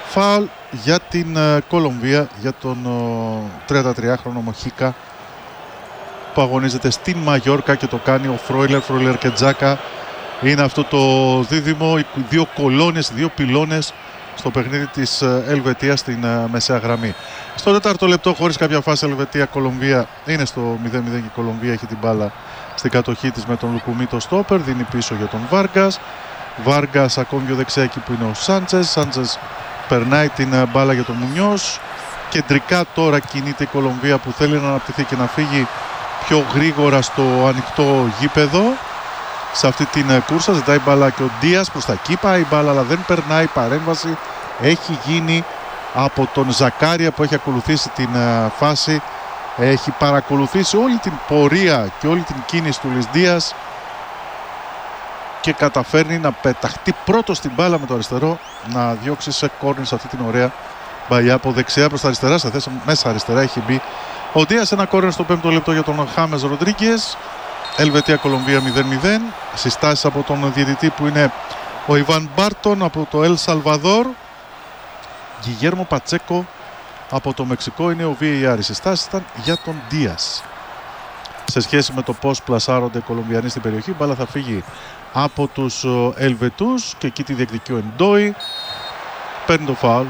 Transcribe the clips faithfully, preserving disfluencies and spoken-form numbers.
Φάουλ για την uh, Κολομβία, για τον uh, τριαντατριάχρονο Μοχίκα που αγωνίζεται στην Μαγιόρκα και το κάνει ο Φρόιλερ. Φρόιλερ και Τζάκα είναι αυτό το δίδυμο, οι δύο κολόνες, οι δύο πυλώνες στο παιχνίδι της Ελβετίας στην uh, μεσαία γραμμή. Στο τέταρτο λεπτό, χωρίς κάποια φάση, Ελβετία-Κολομβία είναι στο μηδέν μηδέν και η Κολομβία έχει την μπάλα στην κατοχή της με τον Λουκουμί το στόπερ, δίνει πίσω για τον Βάργκας. Βάργκας ακόμη πιο δεξιά εκεί που είναι ο Σάντσες. Σάντσες περνάει την μπάλα για τον Μουνιός. Κεντρικά τώρα κινείται η Κολομβία που θέλει να αναπτυχθεί και να φύγει πιο γρήγορα στο ανοιχτό γήπεδο. Σε αυτή την κούρσα ζητάει μπάλα και ο Ντίας προς τα κήπα. Η μπάλα αλλά δεν περνάει. Παρέμβαση έχει γίνει από τον Ζακάρια που έχει ακολουθήσει την φάση. Έχει παρακολουθήσει όλη την πορεία και όλη την κίνηση του Λουίς Ντίας και καταφέρνει να πεταχτεί πρώτο στην μπάλα με το αριστερό, να διώξει σε κόρνερ σε αυτή την ωραία μπαλιά από δεξιά προς τα αριστερά, σε θέση μέσα αριστερά έχει μπει ο Ντίας. Ένα κόρνερ στο πέμπτο λεπτό για τον Χάμες Ροντρίγκες. Ελβετία-Κολομβία μηδέν μηδέν. Συστάσεις από τον διαιτητή που είναι ο Ιβάν Μπάρτον από το Ελ Σαλβαδόρ. Γιγέρμο Πατσέκο από το Μεξικό είναι ο βι έι αρ. Οι συστάσεις ήταν για τον Ντίας. Σε σχέση με το πώς πλασάρονται οι Κολομβιανοί στην περιοχή, η μπάλα θα φύγει από τους Ελβετούς και εκεί τη διεκδικεί ο Εντόι. Παίρνει το φάουλ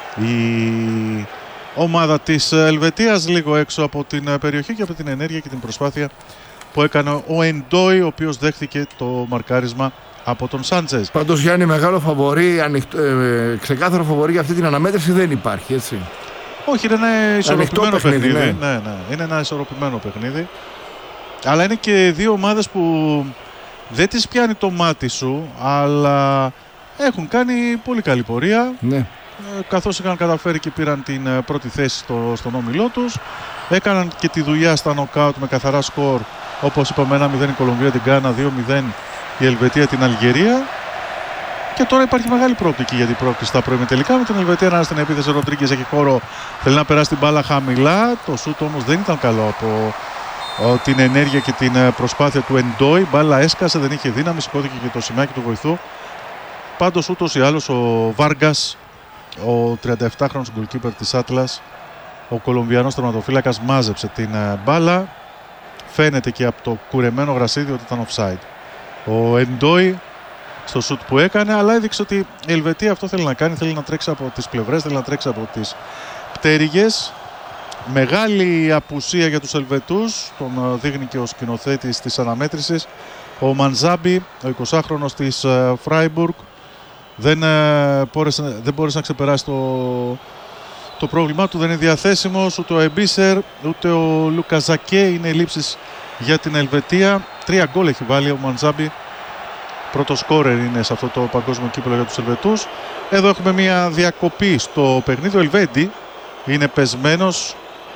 η ομάδα της Ελβετίας λίγο έξω από την περιοχή και από την ενέργεια και την προσπάθεια που έκανε ο Εντόι, ο οποίος δέχθηκε το μαρκάρισμα από τον Σάντσες. Πάντως, Γιάννη, μεγάλο φαβορί, ανοιχτ, ε, ξεκάθαρο φαβορί για αυτή την αναμέτρηση δεν υπάρχει, έτσι. Όχι, είναι ένα ισορροπημένο παιχνίδι. παιχνίδι ναι. Ναι, ναι. Είναι ένα ισορροπημένο παιχνίδι. Αλλά είναι και δύο ομάδες που δεν τις πιάνει το μάτι σου, αλλά έχουν κάνει πολύ καλή πορεία. Ναι. Καθώς είχαν καταφέρει και πήραν την πρώτη θέση στο, στον όμιλό τους. Έκαναν και τη δουλειά στα νοκάουτ με καθαρά σκορ. Όπως είπαμε, ένα μηδέν η Κολομβία την Γκάνα, δύο μηδέν η Ελβετία την Αλγερία. Και τώρα υπάρχει μεγάλη πρόκληση για την πρόκληση στα προημιτελικά. Με την Ελβετία να είναι στην επίθεση. Ο Ροντρίγκες έχει χώρο, θέλει να περάσει την μπάλα χαμηλά. Το σούτ όμως δεν ήταν καλό από ο, την ενέργεια και την προσπάθεια του Εντόι. Μπάλα έσκασε, δεν είχε δύναμη, σηκώθηκε και το σημαίακι του βοηθού. Πάντως ούτως ή άλλως ο Βάργκας, ο τριανταεπτάχρονος γκολκίπερ της Άτλας, ο Κολομβιανός τερματοφύλακας, μάζεψε την μπάλα. Φαίνεται και από το κουρεμένο γρασίδι ότι ήταν offside ο Εντόι στο σουτ που έκανε, αλλά έδειξε ότι η Ελβετία αυτό θέλει να κάνει, θέλει να τρέξει από τις πλευρές, θέλει να τρέξει από τις πτέρυγες. Μεγάλη απουσία για τους Ελβετούς, τον δείχνει και ο σκηνοθέτης της αναμέτρησης, ο Μανζάμπι, ο εικοσάχρονος της Φράιμπουργκ. Δεν, μπόρεσε, δεν μπόρεσε να ξεπεράσει το, το πρόβλημά του, δεν είναι διαθέσιμος ούτε ο Εμπίσερ ούτε ο Λουκαζακέ, είναι λήψεις για την Ελβετία. Τρία γκολ έχει βάλει ο Μανζάμπι, πρώτο σκόρερ είναι σε αυτό το παγκόσμιο κύπελλο για τους Ελβετούς. Εδώ έχουμε μια διακοπή στο παιχνίδι, ο Ελβέντι είναι πεσμένος.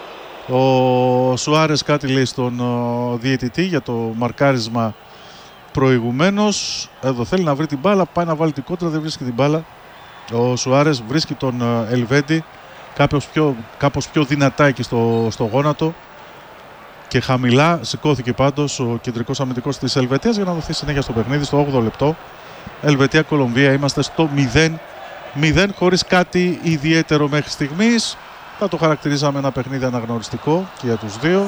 Ο Σουάρες κάτι λέει στον διαιτητή για το μαρκάρισμα προηγουμένως. Εδώ θέλει να βρει την μπάλα, πάει να βάλει την κόντρα, δεν βρίσκει την μπάλα. Ο Σουάρες βρίσκει τον Ελβέντι κάπως πιο, κάπως πιο δυνατά εκεί στο, στο γόνατο και χαμηλά. Σηκώθηκε πάντως ο κεντρικός αμυντικός της Ελβετίας για να δοθεί συνέχεια στο παιχνίδι. Στο όγδοο λεπτό, Ελβετία-Κολομβία, είμαστε στο μηδέν μηδέν χωρίς κάτι ιδιαίτερο μέχρι στιγμής. Θα το χαρακτηρίζαμε ένα παιχνίδι αναγνωριστικό και για τους δύο,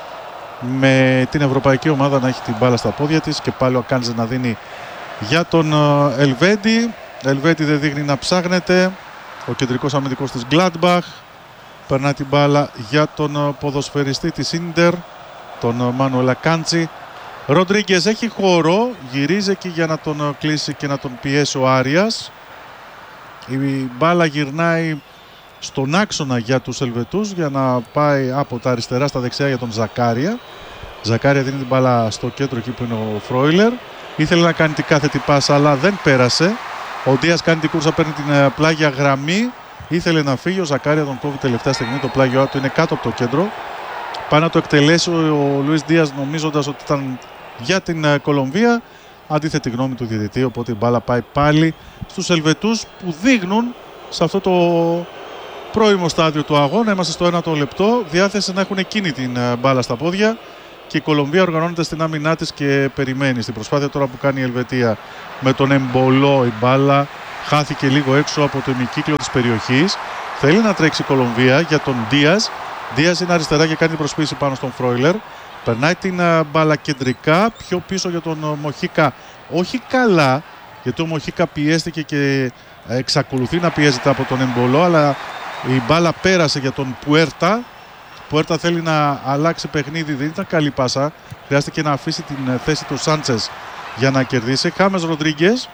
με την ευρωπαϊκή ομάδα να έχει την μπάλα στα πόδια της και πάλι ο Ακάντζε να δίνει για τον Ελβέντι. Ελβέντι δεν δείχνει να ψάχνεται. Ο κεντρικός αμυντικός της Gladbach περνά την μπάλα για τον ποδοσφαιριστή της Ίντερ, τον Μάνουελ Ακάντζη. Ροντρίγκες έχει χώρο, γυρίζει εκεί για να τον κλείσει και να τον πιέσει ο Άριας. Η μπάλα γυρνάει στον άξονα για τους Ελβετούς για να πάει από τα αριστερά στα δεξιά για τον Ζακάρια. Ζακάρια δίνει την μπάλα στο κέντρο εκεί που είναι ο Φρόιλερ. Ήθελε να κάνει την κάθετη πάσα αλλά δεν πέρασε. Ο Ντίας κάνει την κούρσα, παίρνει την πλάγια γραμμή. Ήθελε να φύγει, ο Ζακάρια τον κόβει τελευταία στιγμή. Το πλάγιο του είναι κάτω από το κέντρο. Πάει να το εκτελέσει ο Λουίς Ντίας νομίζοντας ότι ήταν για την Κολομβία. Αντίθετη γνώμη του διαιτητή, οπότε η μπάλα πάει πάλι στους Ελβετούς που δείχνουν σε αυτό το πρώιμο στάδιο του αγώνα. Είμαστε στο ένατο λεπτό. Διάθεση να έχουν εκείνη την μπάλα στα πόδια και η Κολομβία οργανώνεται στην άμυνά της και περιμένει. Στην προσπάθεια τώρα που κάνει η Ελβετία με τον Εμπολό, η μπάλα χάθηκε λίγο έξω από το ημικύκλιο της περιοχής. Θέλει να τρέξει η Κολομβία για τον Δίας. Δίας είναι αριστερά και κάνει την προσποίηση πάνω στον Φρόιλερ. Περνάει την μπάλα κεντρικά, πιο πίσω για τον Μοχίκα. Όχι καλά, γιατί ο Μοχίκα πιέστηκε και εξακολουθεί να πιέζεται από τον Εμπολό, αλλά η μπάλα πέρασε για τον Πουέρτα. Πουέρτα θέλει να αλλάξει παιχνίδι, δεν ήταν καλή πάσα. Χρειάστηκε να αφήσει την θέση του Σάντσες για να κερδίσει. Χάμες Ροντρίγκες.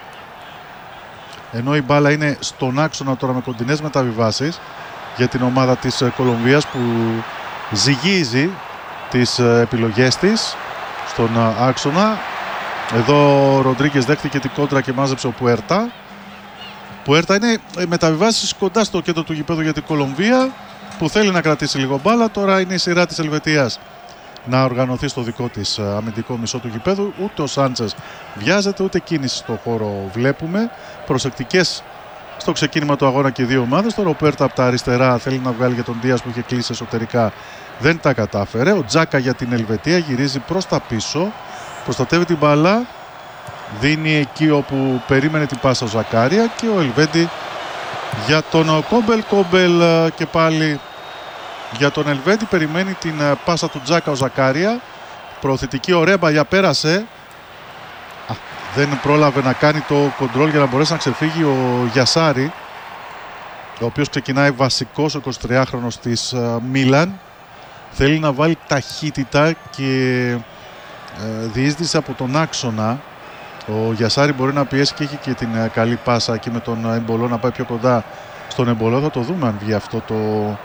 Ενώ η μπάλα είναι στον άξονα τώρα με κοντινές μεταβιβάσεις για την ομάδα της Κολομβίας που ζυγίζει τις επιλογές της στον άξονα. Εδώ ο Ροντρίγκες δέχτηκε την κόντρα και μάζεψε ο Πουέρτα. Πουέρτα είναι μεταβιβάσεις κοντά στο κέντρο του γηπέδου για την Κολομβία που θέλει να κρατήσει λίγο μπάλα. Τώρα είναι η σειρά της Ελβετίας να οργανωθεί στο δικό της αμυντικό μισό του γηπέδου. Ούτε ο Σάντσες βιάζεται, ούτε κίνηση στο χώρο βλέπουμε. Προσεκτικές στο ξεκίνημα του αγώνα και οι δύο ομάδες. Τώρα ο Πουέρτα από τα αριστερά θέλει να βγάλει για τον Δίας που είχε κλείσει εσωτερικά. Δεν τα κατάφερε. Ο Τζάκα για την Ελβετία γυρίζει προς τα πίσω. Προστατεύει την μπάλα. Δίνει εκεί όπου περίμενε την πάσα ο Ζακάρια και ο Ελβέντη για τον Κόμπελ. Κόμπελ και πάλι για τον Ελβέντη. Περιμένει την πάσα του Τζάκα ο Ζακάρια. Προωθητική ωραία μπαλιά πέρασε. Α, δεν πρόλαβε να κάνει το κοντρόλ για να μπορέσει να ξεφύγει ο Γιασάρη, ο οποίος ξεκινάει βασικός ο εικοσιτριάχρονος της Μίλαν. Θέλει να βάλει ταχύτητα και ε, διείσδυση από τον άξονα. Ο Γιασάρη μπορεί να πιέσει και έχει και την ε, καλή πάσα εκεί με τον Εμπολό να πάει πιο κοντά στον Εμπολό. Θα το δούμε αν βγει αυτό το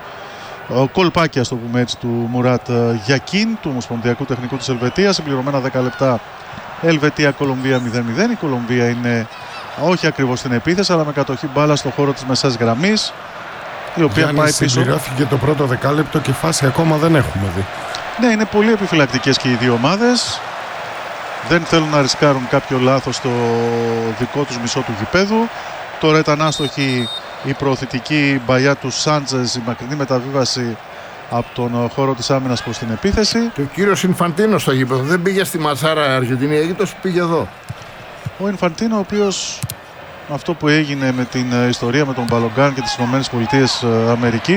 ο, κολπάκι, ας το πούμε έτσι, του Μουράτ Γιακίν, του Ομοσπονδιακού Τεχνικού της Ελβετίας. Συμπληρωμένα δέκα λεπτά Ελβετία-Κολομβία μηδέν μηδέν. Η Κολομβία είναι όχι ακριβώς στην επίθεση, αλλά με κατοχή μπάλα στο χώρο της μεσαίας γραμμής, η οποία Γιάννη, πάει πίσω. Συμπληρώθηκε το πρώτο δεκάλεπτο και φάση ακόμα δεν έχουμε δει. Ναι, είναι πολύ επιφυλακτικές και οι δύο ομάδες. Δεν θέλουν να ρισκάρουν κάποιο λάθος στο δικό τους μισό του γηπέδου. Τώρα ήταν άστοχη η προωθητική μπαλιά του Σάντζες, η μακρινή μεταβίβαση από τον χώρο της άμυνας προς την επίθεση. Και ο κύριος Ινφαντίνο στο γήπεδο δεν πήγε στη ματσάρα Αργεντινή Αίγυπτος, πήγε εδώ. Ο Ινφαντίνο, ο οποίος αυτό που έγινε με την ιστορία με τον Μπαλογκάν και τις ΗΠΑ,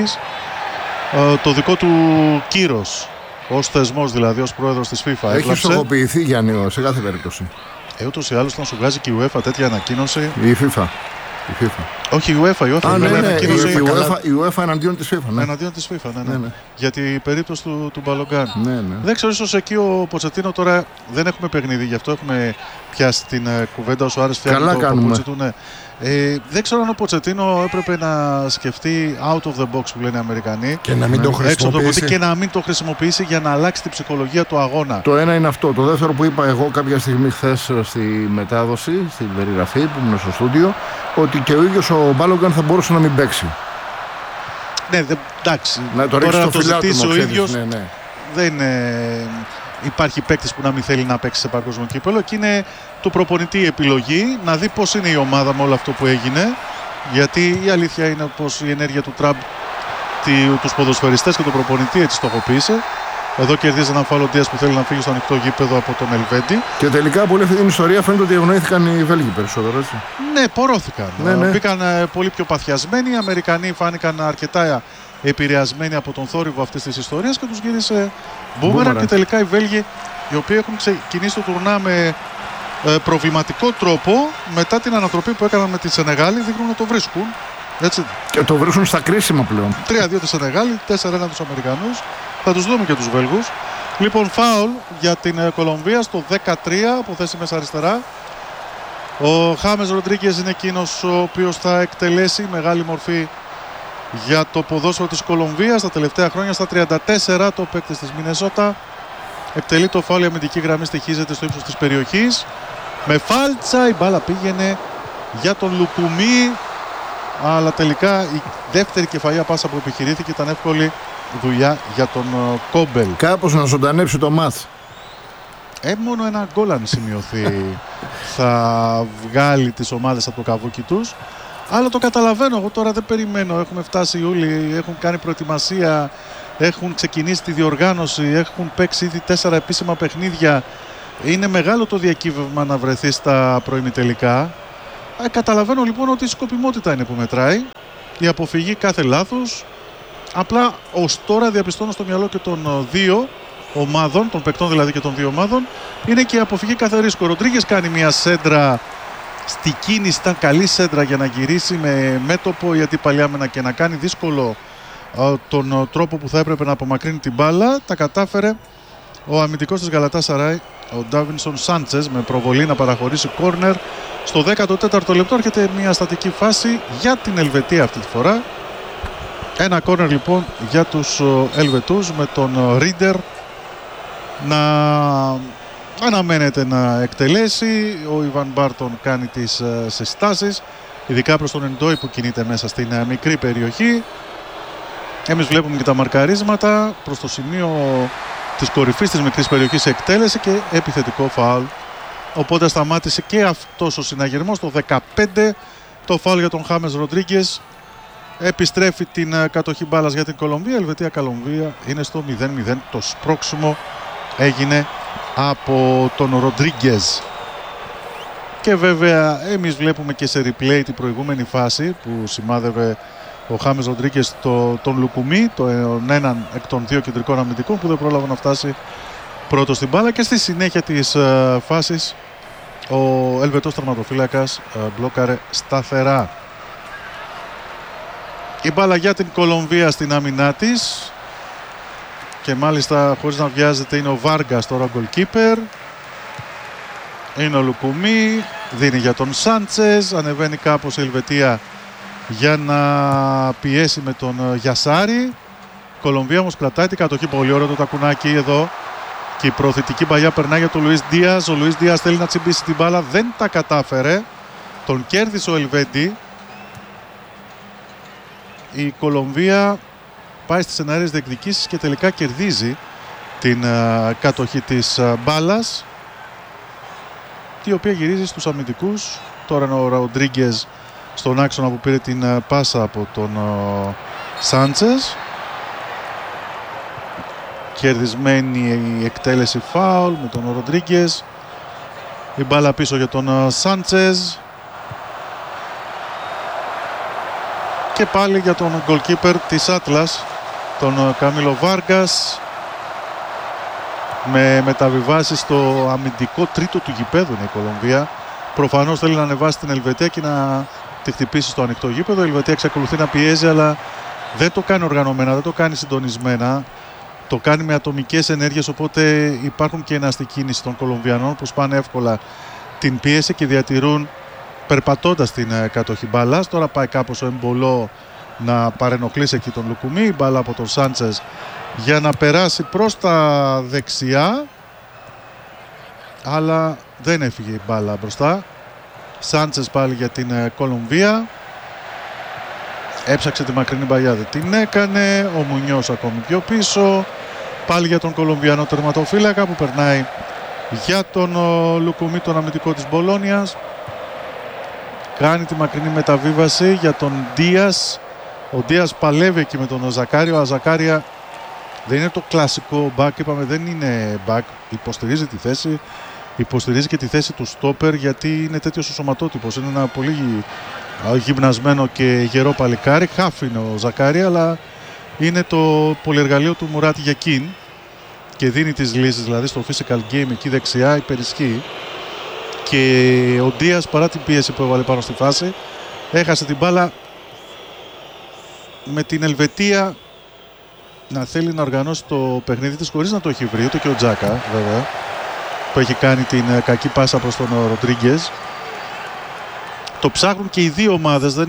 το δικό του κύρος ως θεσμός, δηλαδή ως πρόεδρος της FIFA, έχει σογοποιηθεί, Γιάννη, σε κάθε περίπτωση. Ε, ούτως ή άλλως όταν σου βγάζει και η UEFA τέτοια ανακοίνωση. Η FIFA. Η FIFA. Όχι η UEFA, η UEFA. Α, ναι, ναι, ανακοίνωση... η, UEFA η UEFA εναντίον της FIFA. Ναι. Εναντίον της FIFA, ναι, ναι. ναι, ναι. Για την περίπτωση του, του Μπαλογκάν. Ναι, ναι. Δεν ξέρω, ίσως εκεί ο Ποτσετίνο, τώρα δεν έχουμε παιχνίδι, γι' αυτό έχουμε πιάσει την uh, κουβέντα όσο άρεσε φτιάχνει το, το Ποτσετίνο. Ε, δεν ξέρω αν ο Ποτσετίνο έπρεπε να σκεφτεί out of the box που λένε οι Αμερικανοί και να μην το χρησιμοποιήσει. Και να μην το χρησιμοποιήσει για να αλλάξει την ψυχολογία του αγώνα. Το ένα είναι αυτό. Το δεύτερο που είπα εγώ κάποια στιγμή χθες στη μετάδοση, στην περιγραφή που ήμουν στο στούντιο, ότι και ο ίδιος ο Μπάλογκαν θα μπορούσε να μην παίξει. Ναι, δε, εντάξει. Να το τώρα να το ζητήσει ο ίδιος. Ναι, ναι. Δεν ε, υπάρχει παίκτης που να μην θέλει να παίξει σε παγκόσμιο κύπελλο, και είναι του προπονητή η επιλογή να δει πώς είναι η ομάδα με όλο αυτό που έγινε. Γιατί η αλήθεια είναι πως η ενέργεια του Τραμπ τους ποδοσφαιριστές και τον προπονητή έτσι στοχοποίησε. Εδώ κερδίζει έναν φάουλο Ντίας που θέλει να φύγει στο ανοιχτό γήπεδο από τον Ελβέντη. Και τελικά από όλη αυτή την ιστορία φαίνεται ότι ευνοήθηκαν οι Βέλγοι περισσότερο, έτσι. Ναι, πορώθηκαν. Ναι, ναι. Μπήκαν πολύ πιο παθιασμένοι. Οι Αμερικανοί φάνηκαν αρκετά επηρεασμένοι από τον θόρυβο αυτής της ιστορίας και τους γύρισε μπούμεραν. Και τελικά οι Βέλγοι, οι οποίοι έχουν ξεκινήσει το τουρνά με ε, προβληματικό τρόπο, μετά την ανατροπή που έκαναν με τη Σενεγάλη, δείχνουν να το βρίσκουν. Έτσι. Και το βρίσκουν στα κρίσιμα πλέον. τρία δύο τη Σενεγάλη, τέσσερα ένα τους Αμερικανούς. Θα τους δούμε και τους Βέλγους. Λοιπόν, φάουλ για την ε, Κολομβία στο δεκατρία από θέση μέσα αριστερά. Ο Χάμες Ροντρίγκες είναι εκείνος ο οποίος θα εκτελέσει μεγάλη μορφή για το ποδόσφαιρο της Κολομβίας τα τελευταία χρόνια. Στα τριάντα τέσσερα το παίκτης της Μινεσότα εκτελεί το φάουλ, η αμυντική γραμμή στοιχίζεται στο ύψος της περιοχής. Με φάλτσα η μπάλα πήγαινε για τον Λουκουμί, αλλά τελικά η δεύτερη κεφαλιά πάσα που επιχειρήθηκε ήταν εύκολη δουλειά για τον Κόμπελ. Κάπως να ζωντανέψει το μάτς. Ε, μόνο ένα γκολ αν σημειωθεί θα βγάλει τις ομάδες από το καβούκι τους. Αλλά το καταλαβαίνω, εγώ τώρα δεν περιμένω. Έχουμε φτάσει Ιούλη, έχουν κάνει προετοιμασία, έχουν ξεκινήσει τη διοργάνωση, έχουν παίξει ήδη τέσσερα επίσημα παιχνίδια. Είναι μεγάλο το διακύβευμα να βρεθεί στα προημιτελικά. Ε, καταλαβαίνω λοιπόν ότι η σκοπιμότητα είναι που μετράει, η αποφυγή κάθε λάθους. Απλά ως τώρα διαπιστώνω στο μυαλό και των δύο ομάδων, των παικτών δηλαδή και των δύο ομάδων, είναι και η αποφυγή κάθε ρίσκο. Ο Ροντρίγκες κάνει μια σέντρα στη κίνηση, ήταν καλή σέντρα για να γυρίσει με μέτωπο η αντιπαλιάμενα και να κάνει δύσκολο uh, τον uh, τρόπο που θα έπρεπε να απομακρύνει την μπάλα. Τα κατάφερε ο αμυντικός της Γκαλατάσαράι, ο Ντάβινσον Σάντσες, με προβολή να παραχωρήσει κόρνερ. Στο δέκατο τέταρτο λεπτό έρχεται μια στατική φάση για την Ελβετία αυτή τη φορά. Ένα κόρνερ λοιπόν για τους Ελβετούς, με τον Ρίντερ να αναμένεται να εκτελέσει. Ο Ιβαν Μπάρτον κάνει τις συστάσεις, ειδικά προς τον Εντόι που κινείται μέσα στην μικρή περιοχή. Εμείς βλέπουμε και τα μαρκαρίσματα προς το σημείο της κορυφής της μικρής περιοχής, εκτέλεση και επιθετικό φάουλ. Οπότε σταμάτησε και αυτός ο συναγερμός. Το δεκαπέντε το φάουλ για τον Χάμες Ροντρίγκες. Επιστρέφει την κατοχή μπάλας για την Κολομβία. Ελβετία-Κολομβία είναι στο μηδέν μηδέν. Το σπρώξιμο έγινε από τον Ροντρίγκες. Και βέβαια εμείς βλέπουμε και σε replay την προηγούμενη φάση που σημάδευε ο Χάμες Ροντρίγκες το, τον Λουκουμί, τον έναν εκ των δύο κεντρικών αμυντικών που δεν πρόλαβε να φτάσει πρώτο στην μπάλα. Και στη συνέχεια της uh, φάσης ο Ελβετός τερματοφύλακας uh, μπλόκαρε σταθερά. Η μπάλα για την Κολομβία στην άμυνά της και μάλιστα χωρίς να βιάζεται είναι ο Βάργκας τώρα goalkeeper. Είναι ο Λουκουμί, δίνει για τον Σάντσες, ανεβαίνει κάπως η Ελβετία για να πιέσει με τον Γιασάρη. Η Κολομβία όμως κρατάει την κατοχή, πολύ ωραίο το τακουνάκι εδώ και η προωθητική παλιά περνάει για τον Λουίς Δίας. Ο Λουίς Δίας θέλει να τσιμπήσει την μπάλα, δεν τα κατάφερε, τον κέρδισε ο Ελβέντη. Η Κολομβία πάει στις εναέρειες διεκδικήσεις και τελικά κερδίζει την uh, κατοχή της uh, μπάλας, η οποία γυρίζει στους αμυντικούς. Τώρα είναι ο Ροντρίγκες στον άξονα που πήρε την uh, πάσα από τον uh, Σάντσες. Κερδισμένη η εκτέλεση φάουλ με τον Ροντρίγκες. Η μπάλα πίσω για τον uh, Σάντσες. Και πάλι για τον goalkeeper της Άτλας, τον Καμίλο Βάργκας, με μεταβιβάσεις στο αμυντικό τρίτο του γηπέδου είναι η Κολομβία. Προφανώς θέλει να ανεβάσει την Ελβετία και να τη χτυπήσει στο ανοιχτό γήπεδο. Η Ελβετία εξακολουθεί να πιέζει, αλλά δεν το κάνει οργανωμένα, δεν το κάνει συντονισμένα. Το κάνει με ατομικές ενέργειες, οπότε υπάρχουν και εναστή κίνηση των Κολομβιανών που σπάνε εύκολα την πίεση και διατηρούν περπατώντας την uh, κατοχή μπάλας. Τώρα πάει κάπως ο Εμπολό να παρενοχλήσει εκεί τον Λουκουμί. Η μπάλα από τον Σάντσες για να περάσει προς τα δεξιά, αλλά δεν έφυγε η μπάλα μπροστά. Σάντσες πάλι για την uh, Κολομβία. Έψαξε τη μακρινή μπαλιά, δεν την έκανε. Ο Μουνιός ακόμη πιο πίσω. Πάλι για τον Κολομβιανό τερματοφύλακα που περνάει για τον uh, Λουκουμί, τον αμυντικό της Μπολόνιας. Κάνει τη μακρινή μεταβίβαση για τον Δίας. Ο Δίας παλεύει εκεί με τον Ζακάριο. Ο Ζακάρια δεν είναι το κλασικό back, είπαμε, δεν είναι back. Υποστηρίζει τη θέση, υποστηρίζει και τη θέση του στόπερ, γιατί είναι τέτοιος ο σωματότυπος. Είναι ένα πολύ γυμνασμένο και γερό παλικάρι. Χάφ είναι ο Ζακάρια, αλλά είναι το πολυεργαλείο του Μουράτη Γιακίν και δίνει τις λύσεις, δηλαδή στο physical game εκεί δεξιά υπερισχύει. Και ο Ντίας, παρά την πίεση που έβαλε πάνω στη φάση, έχασε την μπάλα, με την Ελβετία να θέλει να οργανώσει το παιχνίδι της χωρίς να το έχει βρει, ούτε και ο Τζάκα βέβαια, που έχει κάνει την κακή πάσα προς τον Ροντρίγκες. Το ψάχνουν και οι δύο ομάδες, δεν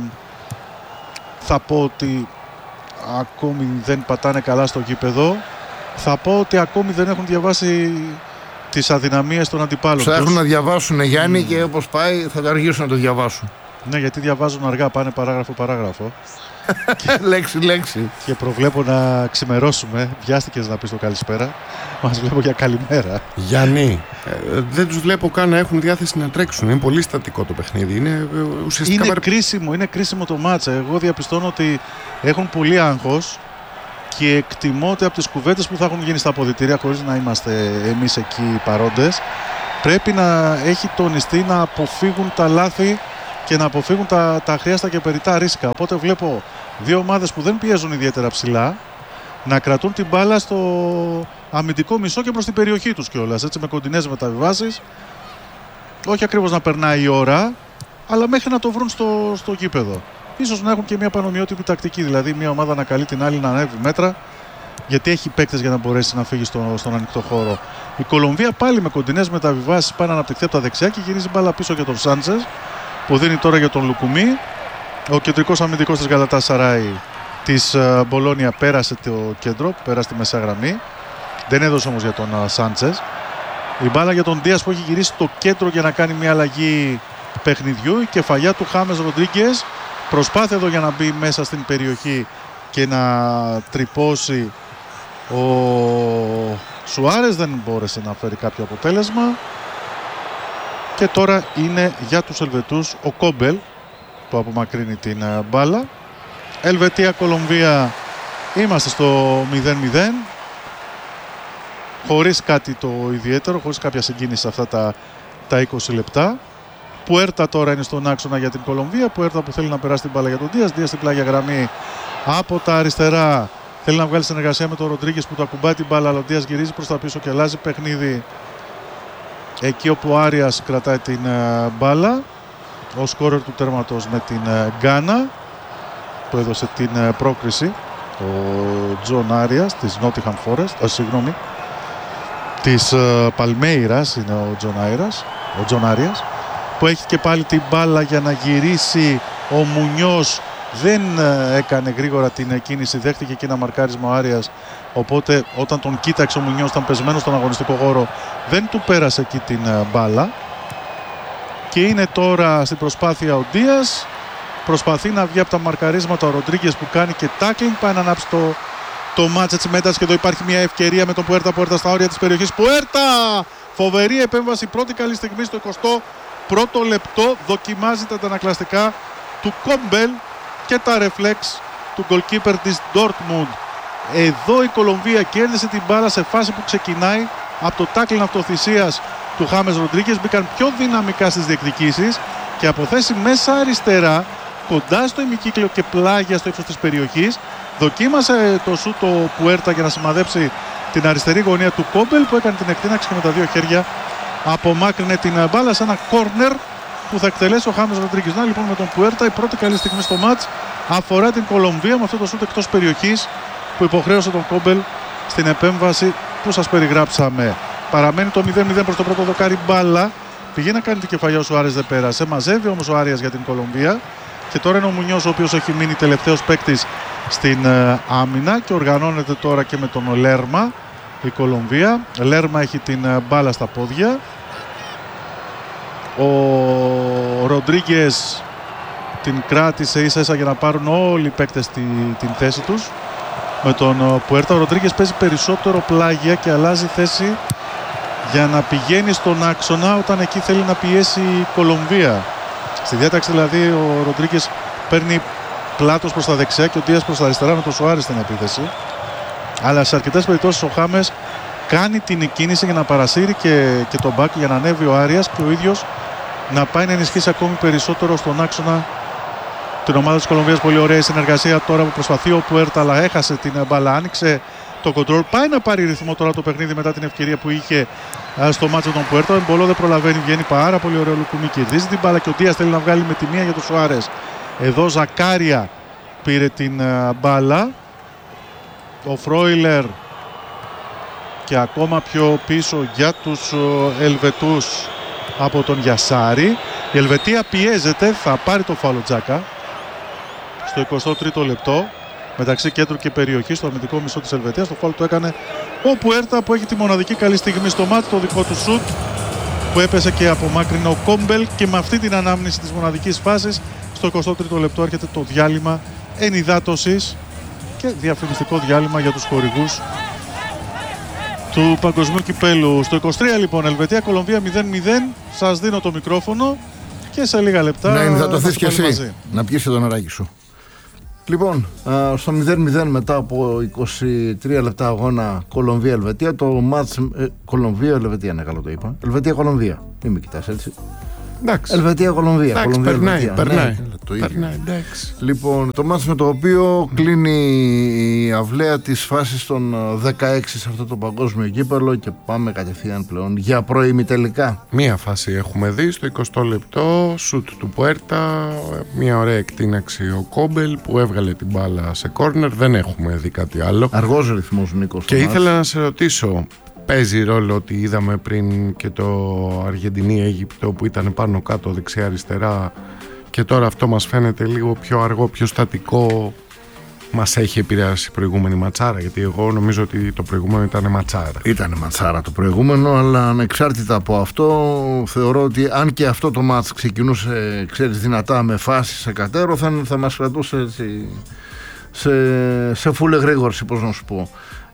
θα πω ότι ακόμη δεν πατάνε καλά στο γήπεδο, θα πω ότι ακόμη δεν έχουν διαβάσει τις αδυναμίες των αντιπάλων. Ψάχνουν να διαβάσουν, Γιάννη, mm. και όπως πάει θα το αργήσουν να το διαβάσουν. Ναι, γιατί διαβάζουν αργά, πάνε παράγραφο-παράγραφο. Λέξη, λέξη. Και προβλέπω να ξημερώσουμε. Βιάστηκες να πεις το καλησπέρα. Μας βλέπω για καλημέρα. Γιάννη, ε, δεν τους βλέπω καν να έχουν διάθεση να τρέξουν. Είναι πολύ στατικό το παιχνίδι. Είναι ουσιαστικά. Είναι κρίσιμο, είναι κρίσιμο το μάτσα. Εγώ διαπιστώνω ότι έχουν πολύ άγχος και εκτιμώ ότι από τις κουβέντες που θα έχουν γίνει στα αποδυτήρια, χωρίς να είμαστε εμείς εκεί παρόντες, πρέπει να έχει τονιστεί να αποφύγουν τα λάθη και να αποφύγουν τα, τα αχρίαστα και περιττά ρίσκα. Οπότε βλέπω δύο ομάδες που δεν πιέζουν ιδιαίτερα ψηλά να κρατούν την μπάλα στο αμυντικό μισό και προς την περιοχή τους κιόλας, έτσι, με κοντινές μεταβιβάσεις. Όχι ακριβώς να περνάει η ώρα, αλλά μέχρι να το βρουν στο, στο γήπεδο. Ίσως να έχουν και μια πανομοιότυπη τακτική, δηλαδή μια ομάδα να καλεί την άλλη να ανέβει μέτρα, γιατί έχει παίκτες για να μπορέσει να φύγει στο, στον ανοιχτό χώρο. Η Κολομβία πάλι με κοντινές μεταβιβάσεις πάει να αναπτυχθεί από τα δεξιά και γυρίζει μπάλα πίσω για τον Σάντσες, που δίνει τώρα για τον Λουκουμί. Ο κεντρικός αμυντικός της Γκαλατάσαράι της Μπολόνια πέρασε το κέντρο, πέρασε τη μεσαία γραμμή. Δεν έδωσε όμως για τον Σάντσες. Η μπάλα για τον Δίας που έχει γυρίσει στο κέντρο για να κάνει μια αλλαγή παιχνιδιού. Η κεφαλιά του Χάμες Ροντρίγκες. Προσπάθεια εδώ για να μπει μέσα στην περιοχή και να τρυπώσει. Ο Σουάρες δεν μπόρεσε να φέρει κάποιο αποτέλεσμα. Και τώρα είναι για τους Ελβετούς ο Κόμπελ που απομακρύνει την μπάλα. Ελβετία-Κολομβία, είμαστε στο μηδέν μηδέν. Χωρίς κάτι το ιδιαίτερο, χωρίς κάποια συγκίνηση σε αυτά τα, τα είκοσι λεπτά. Πουέρτα τώρα είναι στον άξονα για την Κολομβία. Πουέρτα που θέλει να περάσει την μπάλα για τον Δίας. Δίας στην πλάγια γραμμή από τα αριστερά. Θέλει να βγάλει συνεργασία με τον Ροντρίγκες που το ακουμπάει την μπάλα. Αλλά ο Δίας γυρίζει προς τα πίσω και αλλάζει παιχνίδι εκεί όπου ο Άριας κρατάει την uh, μπάλα. Ο σκόρερ του τέρματος με την uh, Γκάνα που έδωσε την uh, πρόκριση. Ο Τζον Άριας της Νότιχαμ Φόρεστ. Uh, συγγνώμη. Της uh, Παλμέιρας είναι ο Τζον Άριας. Ο Τζον Άριας. Που έχει και πάλι την μπάλα για να γυρίσει. Ο Μουνιός δεν uh, έκανε γρήγορα την κίνηση. Δέχτηκε εκεί ένα μαρκάρισμα ο Άριας. Οπότε όταν τον κοίταξε ο Μουνιός, ήταν πεσμένος στον αγωνιστικό χώρο, δεν του πέρασε εκεί την uh, μπάλα. Και είναι τώρα στην προσπάθεια ο Δίας. Προσπαθεί να βγει από τα μαρκαρίσματα ο Ροντρίγκες που κάνει και τάκλινγκ. Πάει να ανάψει το, το μάτς έτσι μέτας και εδώ υπάρχει μια ευκαιρία με τον Πουέρτα. Πουέρτα στα όρια της περιοχής. Πουέρτα! Φοβερή επέμβαση. Πρώτη καλή στιγμή στο εικοστό πρώτο λεπτό. Δοκιμάζει τα αντανακλαστικά του Κόμπελ και τα ρεφλέξ του goalkeeper της Dortmund. Εδώ η Κολομβία κέρδισε την μπάλα σε φάση που ξεκινάει από το τάκλινγκ αυτοθυσίας του Χάμες Ροντρίγκες. Μπήκαν πιο δυναμικά στις διεκδικήσεις και από θέση μέσα αριστερά, κοντά στο ημικύκλιο και πλάγια στο ύψος της περιοχής, δοκίμασε το σούτ το Πουέρτα για να σημαδέψει την αριστερή γωνία του Κόμπελ, που έκανε την εκτείναξη και με τα δύο χέρια απομάκρυνε την μπάλα σε ένα κόρνερ που θα εκτελέσει ο Χάμες Ροντρίγκες. Να λοιπόν με τον Πουέρτα η πρώτη καλή στιγμή στο μάτς αφορά την Κολομβία με αυτό το σούτ εκτός περιοχής που υποχρέωσε τον Κόμπελ στην επέμβαση που σας περιγράψαμε. Παραμένει το μηδέν μηδέν προς το πρώτο δοκάρι μπάλα. Πηγαίνει να κάνει την κεφαλιά, ο Σουάρες δεν πέρασε. Μαζεύει όμως ο Άριας για την Κολομβία. Και τώρα είναι ο Μουνιός ο οποίος έχει μείνει τελευταίος παίκτης στην uh, άμυνα και οργανώνεται τώρα και με τον Λέρμα η Κολομβία. Λέρμα έχει την uh, μπάλα στα πόδια. Ο Ροντρίγκες την κράτησε ίσα ίσα για να πάρουν όλοι οι παίκτες τη, την θέση τους με τον uh, Πουέρτα. Ο Ροντρίγκες παίζει περισσότερο πλάγια και αλλάζει θέση για να πηγαίνει στον άξονα όταν εκεί θέλει να πιέσει η Κολομβία. Στη διάταξη δηλαδή ο Ροντρίγκες παίρνει πλάτος προς τα δεξιά και ο Δίας προς τα αριστερά με τον Σουάρες στην επίθεση. Αλλά σε αρκετές περιπτώσεις ο Χάμες κάνει την κίνηση για να παρασύρει και, και τον μπακ για να ανέβει ο Άριας και ο ίδιος να πάει να ενισχύσει ακόμη περισσότερο στον άξονα την ομάδα της Κολομβίας. Πολύ ωραία συνεργασία τώρα που προσπαθεί ο Πουέρτα, αλλά έχασε την μπάλα, άνοιξε το κοντρόλ. Πάει να πάρει ρυθμό τώρα το παιχνίδι μετά την ευκαιρία που είχε στο μάτσο των Πουέρτα. Ο Εμπολό δεν προλαβαίνει, βγαίνει πάρα πολύ ωραίο Λουκουμί, κερδίζει την μπάλα και ο Δίας θέλει να βγάλει με τη μία για τον Σουάρες. Εδώ Ζακάρια πήρε την μπάλα. Ο Φρόιλερ και ακόμα πιο πίσω για τους Ελβετούς από τον Γιασάρη. Η Ελβετία πιέζεται, θα πάρει το φάουλ Τζάκα στο εικοστό τρίτο λεπτό μεταξύ κέντρου και περιοχή στο αμυντικό μισό της Ελβετίας. Το φάουλ το έκανε ο Πουέρτα που έχει τη μοναδική καλή στιγμή στο μάτς, το δικό του σουτ που έπεσε και απομάκρυνε ο Κόμπελ. Και με αυτή την ανάμνηση της μοναδικής φάσης στο εικοστό τρίτο λεπτό έρχεται το διάλειμμα ενυδάτωσης και διαφημιστικό διάλειμμα για τους χορηγούς του Παγκοσμίου Κυπέλου. Στο είκοσι τρία λοιπόν Ελβετία Κολομβία μηδέν μηδέν. Σας δίνω το μικρόφωνο και σε λίγα λεπτά να ενυδατωθείς κι εσύ μαζί. να πιεις το νεράκι σου. Λοιπόν, στο μηδέν μηδέν μετά από είκοσι τρία λεπτά αγώνα Κολομβία-Ελβετία, το μάτς. Ε, Κολομβία-Ελβετία, ναι, καλό το είπα. Ελβετία-Κολομβία. Μην με κοιτάς έτσι. Εντάξει. Ελβετία-Κολομβία. Εντάξει, περνάει, περνάει. Ναι, το ίδιο. Περνάει, εντάξει. Λοιπόν, το μάτς με το οποίο κλείνει η αυλαία της φάσης των δεκαέξι σε αυτό το παγκόσμιο κύπελλο και πάμε κατευθείαν πλέον για προημιτελικά. Μία φάση έχουμε δει στο εικοστό λεπτό, σουτ του Πουέρτα, μια ωραία εκτείναξη ο Κόμπελ που έβγαλε την μπάλα σε κόρνερ, δεν έχουμε δει κάτι άλλο. Αργός ρυθμός, Νίκος. Και ήθελα να σε ρωτήσω, παίζει ρόλο ότι είδαμε πριν και το Αργεντινή-Αίγυπτο που ήταν πάνω κάτω δεξιά-αριστερά και τώρα αυτό μας φαίνεται λίγο πιο αργό, πιο στατικό? Μας έχει επηρεάσει η προηγούμενη ματσάρα? Γιατί εγώ νομίζω ότι το προηγούμενο ήταν ματσάρα. Ήταν ματσάρα το προηγούμενο, αλλά ανεξάρτητα από αυτό θεωρώ ότι αν και αυτό το μάτς ξεκινούσε, ξέρεις, δυνατά με φάσεις σε κατέρωθεν, θα μας κρατούσε έτσι, σε, σε φούλε γρήγορση, πώς να σου πω.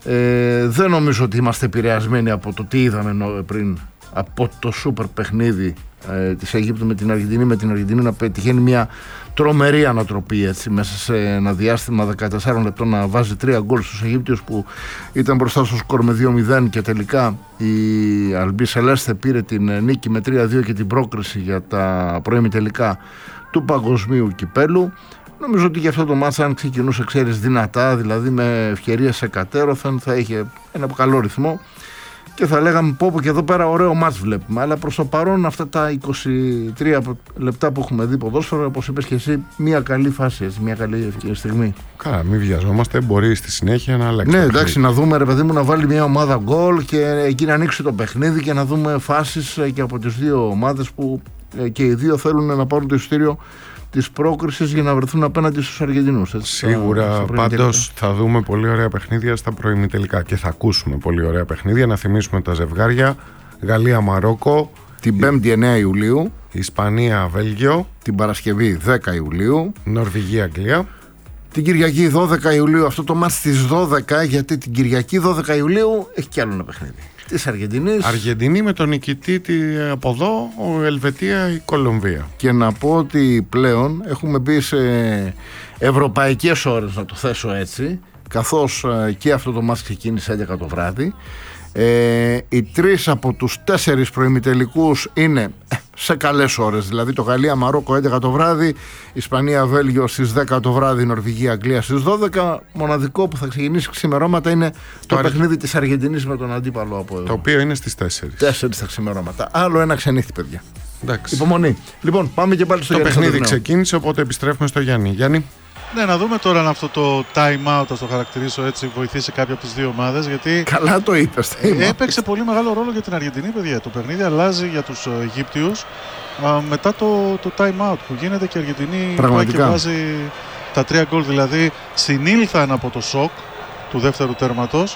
Ε, δεν νομίζω ότι είμαστε επηρεασμένοι από το τι είδαμε πριν, από το σούπερ παιχνίδι ε, της Αιγύπτου με την Αργεντινή, με την Αργεντινή να πετυχαίνει μια τρομερή ανατροπή έτσι, μέσα σε ένα διάστημα δεκατεσσάρων λεπτών να βάζει τρία γκολ στους Αιγύπτιους που ήταν μπροστά στο σκορ με δύο μηδέν και τελικά η Αλμπί Σελέστε πήρε την νίκη με τρία δύο και την πρόκριση για τα προημιτελικά του παγκοσμίου κυπέλου. Νομίζω ότι για αυτό το μάτσα, αν ξεκινούσε, ξέρεις, δυνατά, δηλαδή με ευκαιρίες σε κατέρωθεν, θα είχε ένα καλό ρυθμό και θα λέγαμε πω, πω και εδώ πέρα ωραίο μάτς βλέπουμε. Αλλά προς το παρόν, αυτά τα είκοσι τρία λεπτά που έχουμε δει ποδόσφαιρο, όπως είπες και εσύ, μια καλή φάση, έτσι, μια καλή στιγμή. Καλά, μην βιαζόμαστε, μπορεί στη συνέχεια να αλλάξει. Ναι, εντάξει, να δούμε, ρε παιδί μου, να βάλει μια ομάδα γκολ και εκεί να ανοίξει το παιχνίδι και να δούμε φάσεις και από τις δύο ομάδες που και οι δύο θέλουν να πάρουν το εισιτήριο της πρόκρισης για να βρεθούν απέναντι στους Αργεντινούς. Έτσι, σίγουρα, στα, στα πάντως θα δούμε πολύ ωραία παιχνίδια στα προημιτελικά και θα ακούσουμε πολύ ωραία παιχνίδια. Να θυμίσουμε τα ζευγάρια Γαλλία-Μαρόκο την πέμπτη εννέα Ιουλίου, Ισπανία-Βέλγιο την Παρασκευή δέκα Ιουλίου, Νορβηγία-Αγγλία την Κυριακή δώδεκα Ιουλίου. Αυτό το μάτς στις δώδεκα, γιατί την Κυριακή δώδεκα Ιουλίου έχει κι άλλο ένα παιχνίδι της Αργεντινής. Αργεντινή με τον νικητή από εδώ, ο Ελβετία η Κολομβία. Και να πω ότι πλέον έχουμε μπει σε ευρωπαϊκές ώρες, να το θέσω έτσι, καθώς και αυτό το μάτς ξεκίνησε έντεκα το βράδυ. Ε, οι τρεις από τους τέσσερις προημιτελικούς είναι σε καλές ώρες, δηλαδή το Γαλλία-Μαρόκο έντεκα το βράδυ, Ισπανία-Βέλγιο στις δέκα το βράδυ, Νορβηγία-Αγγλία στις δώδεκα. Μοναδικό που θα ξεκινήσει ξημερώματα είναι το, το παιχνίδι της Αργεντινής με τον αντίπαλο από εδώ, το οποίο είναι στις τέσσερις. τέσσερις τα ξημερώματα. Άλλο ένα ξενύχτη, παιδιά. Εντάξει. Υπομονή. Λοιπόν, πάμε και πάλι στο το Γιάννη. Το παιχνίδι ξεκίνησε, οπότε επιστρέφουμε στο Γιάννη. Γιάννη. Ναι, να δούμε τώρα αν αυτό το time out, θα το χαρακτηρίσω έτσι, βοηθήσει κάποια από τις δύο ομάδες. Γιατί καλά το είπες. Έπαιξε πολύ μεγάλο ρόλο για την Αργεντινή, παιδιά. Το παιχνίδι αλλάζει για τους Αιγύπτιους α, μετά το, το time out που γίνεται και η Αργεντινή πάει και βάζει τα τρία γκολ. Δηλαδή συνήλθαν από το σοκ του δεύτερου τέρματος.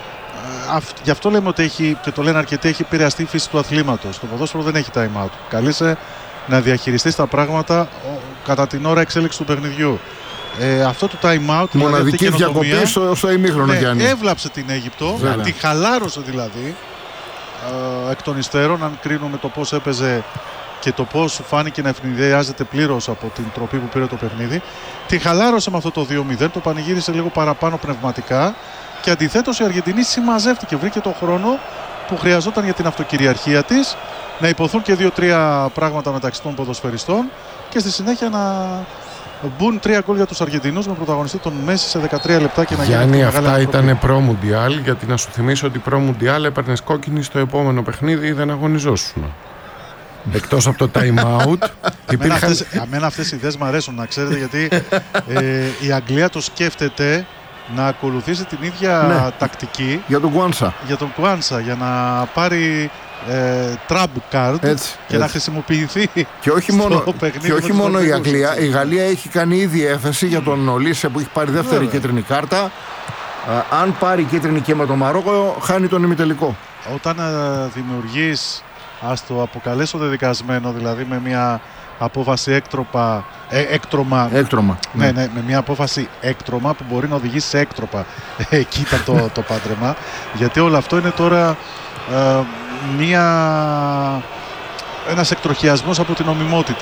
Γι' αυτό λέμε ότι έχει, και το λένε αρκετοί, έχει επηρεαστεί η φύση του αθλήματος. Το ποδόσφαιρο δεν έχει time out. Καλείσαι να διαχειριστείς τα πράγματα κατά την ώρα εξέλιξη του παιχνιδιού. Ε, αυτό το time out, μοναδική δηλαδή διακοπή στο, στο ημίχρονο, ναι, Γιάννη. Έβλαψε την Αίγυπτο, Βέβαια. Τη χαλάρωσε δηλαδή ε, εκ των υστέρων, αν κρίνουμε το πώς έπαιζε και το πώς φάνηκε να ευνηδιάζεται πλήρως από την τροπή που πήρε το παιχνίδι. Τη χαλάρωσε με αυτό το δύο μηδέν, το πανηγύρισε λίγο παραπάνω πνευματικά και αντιθέτως η Αργεντινή συμμαζεύτηκε, βρήκε το χρόνο που χρειαζόταν για την αυτοκυριαρχία της, να υποθούν και δύο-τρία πράγματα μεταξύ των ποδοσφαιριστών και στη συνέχεια να μπουν τρία γκολ για τους Αργεντινούς με πρωταγωνιστή τον Μέση σε δεκατρία λεπτά και να γίνει. Γιάννη, αυτά ήταν προ-Μουντιάλ, γιατί να σου θυμίσω ότι προ-Μουντιάλ έπαιρνες κόκκινη στο επόμενο παιχνίδι ή δεν αγωνιζόσουν. Εκτός από το time out. υπήρχαν... Αμένα αυτές οι ιδέες μου αρέσουν, να ξέρετε, γιατί ε, η Αγγλία το σκέφτεται να ακολουθήσει την ίδια ναι. τακτική για τον Κουάνσα. Για τον Κουάνσα, για να πάρει ε, trump card έτσι, και έτσι. να χρησιμοποιηθεί και όχι μόνο, και όχι μόνο η Αγγλία. Η Γαλλία έχει κάνει ήδη έφεση για τον Ολίσε που έχει πάρει δεύτερη Βέβαια. κίτρινη κάρτα. Α, αν πάρει κίτρινη και με το Μαρόκο, χάνει τον ημιτελικό. Όταν ε, δημιουργείς, ας το αποκαλέσω δεδικασμένο, δηλαδή με μια απόφαση έκτροπα, ε, έκτρωμα, έκτρωμα ναι, ναι, με μια απόφαση έκτρωμα που μπορεί να οδηγήσει σε έκτροπα. Εκεί ήταν το, το πάντρεμα. Γιατί όλο αυτό είναι τώρα ε, μια, ένας εκτροχιασμός από την νομιμότητα.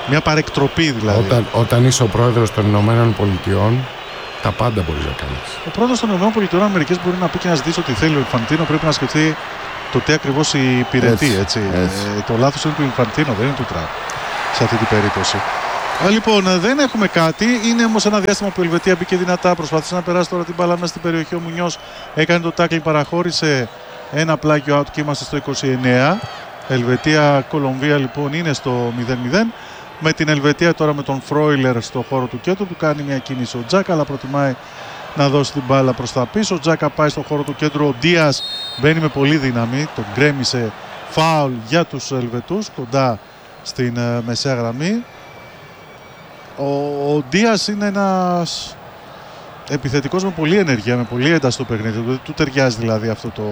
Μια παρεκτροπή δηλαδή. Όταν, όταν είσαι ο πρόεδρος των Ηνωμένων Πολιτειών, τα πάντα μπορείς να κάνεις. Ο πρόεδρος των Ηνωμένων Πολιτειών Αμερικής μπορεί να πει και να ζητήσει ό,τι θέλει. Ο Ινφαντίνο πρέπει να σκεφτεί το τι ακριβώς υπηρετεί. Έτσι, έτσι. Έτσι. Ε, το λάθος είναι του Ινφαντίνο, δεν είναι του Τραμπ σε αυτή την περίπτωση. Ε, λοιπόν, δεν έχουμε κάτι. Είναι όμως ένα διάστημα που η Ελβετία μπήκε δυνατά. Προσπάθησε να περάσει τώρα την μπάλα μέσα στην περιοχή. Ο Μουνιός έκανε το τάκλι, παραχώρησε ένα πλάγιο out και είμαστε στο είκοσι εννέα. Ελβετία-Κολομβία λοιπόν είναι στο μηδέν μηδέν. Με την Ελβετία τώρα με τον Φρόιλερ στο χώρο του κέντρου, του κάνει μια κίνηση ο Τζάκα, αλλά προτιμάει να δώσει την μπάλα προς τα πίσω. Ο Τζάκα πάει στο χώρο του κέντρου, ο Ντίας μπαίνει με πολύ δύναμη, τον γκρέμισε, φάουλ για τους Ελβετούς κοντά στην uh, μεσαία γραμμή. Ο, ο Ντίας είναι ένας επιθετικός με πολλή ενέργεια, με πολύ ένταση στο παιχνίδι, του ταιριάζει δηλαδή αυτό το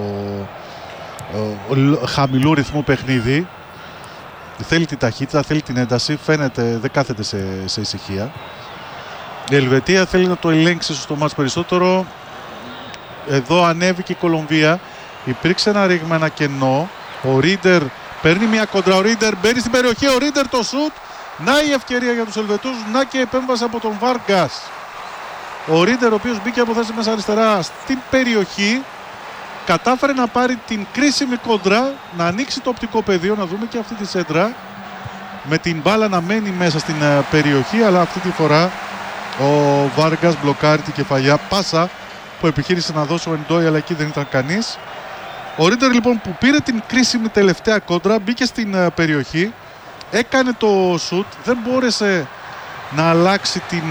uh, χαμηλού ρυθμού παιχνίδι. Θέλει την ταχύτητα, θέλει την ένταση, φαίνεται, δεν κάθεται σε, σε ησυχία. Η Ελβετία θέλει να το ελέγξει στο μάτς περισσότερο. Εδώ ανέβηκε η Κολομβία. Υπήρξε ένα ρήγμα, ένα κενό. Ο Ρίντερ παίρνει μια κοντρα. Ο Ρίντερ μπαίνει στην περιοχή. Ο Ρίντερ το σουτ. Να η ευκαιρία για τους Ελβετούς. Να και η επέμβαση από τον Βάργκας. Ο Ρίντερ, ο οποίος μπήκε από θέση μέσα αριστερά στην περιοχή, κατάφερε να πάρει την κρίσιμη κόντρα, να ανοίξει το οπτικό πεδίο, να δούμε και αυτή τη σέντρα. Με την μπάλα να μένει μέσα στην περιοχή, αλλά αυτή τη φορά ο Βάργκας μπλοκάρει την κεφαλιά πάσα που επιχείρησε να δώσει ο Εντόι, αλλά εκεί δεν ήταν κανείς. Ο Ρίντερ λοιπόν που πήρε την κρίσιμη τελευταία κόντρα, μπήκε στην περιοχή, έκανε το σουτ, δεν μπόρεσε να αλλάξει την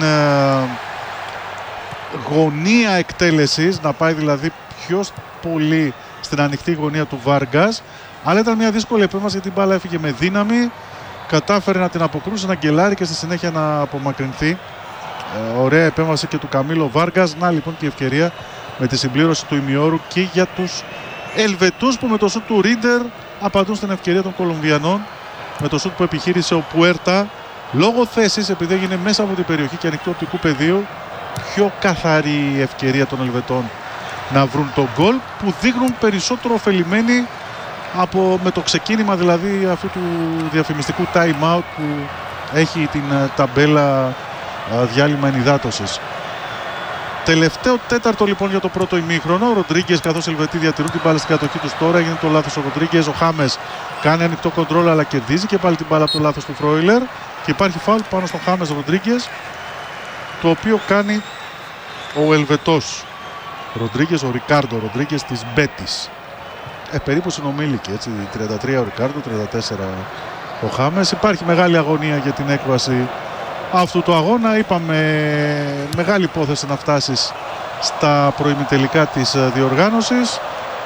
γωνία εκτέλεσης, να πάει δηλαδή πιο πολύ στην ανοιχτή γωνία του Βάργκας, αλλά ήταν μια δύσκολη επέμβαση γιατί την μπάλα έφυγε με δύναμη, κατάφερε να την αποκρούσει, να γκελάρει και στη συνέχεια να απομακρυνθεί. Ε, ωραία επέμβαση και του Καμίλο Βάργκας. Να λοιπόν και η ευκαιρία με τη συμπλήρωση του ημιώρου και για τους Ελβετούς που με το σουτ του Ρίντερ απαντούν στην ευκαιρία των Κολομβιανών, με το σουτ που επιχείρησε ο Πουέρτα λόγω θέσης, επειδή έγινε μέσα από την περιοχή και ανοιχτού οπτικού πεδίου. Πιο καθαρή ευκαιρία των Ελβετών να βρουν τον γκολ, που δείχνουν περισσότερο ωφελημένοι από, με το ξεκίνημα δηλαδή αυτού του διαφημιστικού time out που έχει την ταμπέλα διάλειμμα ενυδάτωσης. Τελευταίο τέταρτο λοιπόν για το πρώτο ημίχρονο. Ο Ροντρίγκες, καθώς οι Ελβετοί διατηρούν την μπάλα στην κατοχή τους τώρα, έγινε το λάθος ο Ροντρίγκες. Ο Χάμες κάνει ανοιχτό κοντρόλ αλλά κερδίζει και πάλι την μπάλα από το λάθος του Φρόιλερ και υπάρχει φάουλ πάνω στον Χάμες Ροντρίγκες, το οποίο κάνει ο Ελβετός Ροντρίγκες, ο Ρικάρντο Ροντρίγκες της Μπέτις. Ε, περίπου συνομήλικοι, έτσι, τριάντα τρία ο Ρικάρντο, τριάντα τέσσερα ο Χάμες. Υπάρχει μεγάλη αγωνία για την έκβαση αυτού του αγώνα. Είπαμε, μεγάλη υπόθεση να φτάσεις στα προημιτελικά της διοργάνωσης.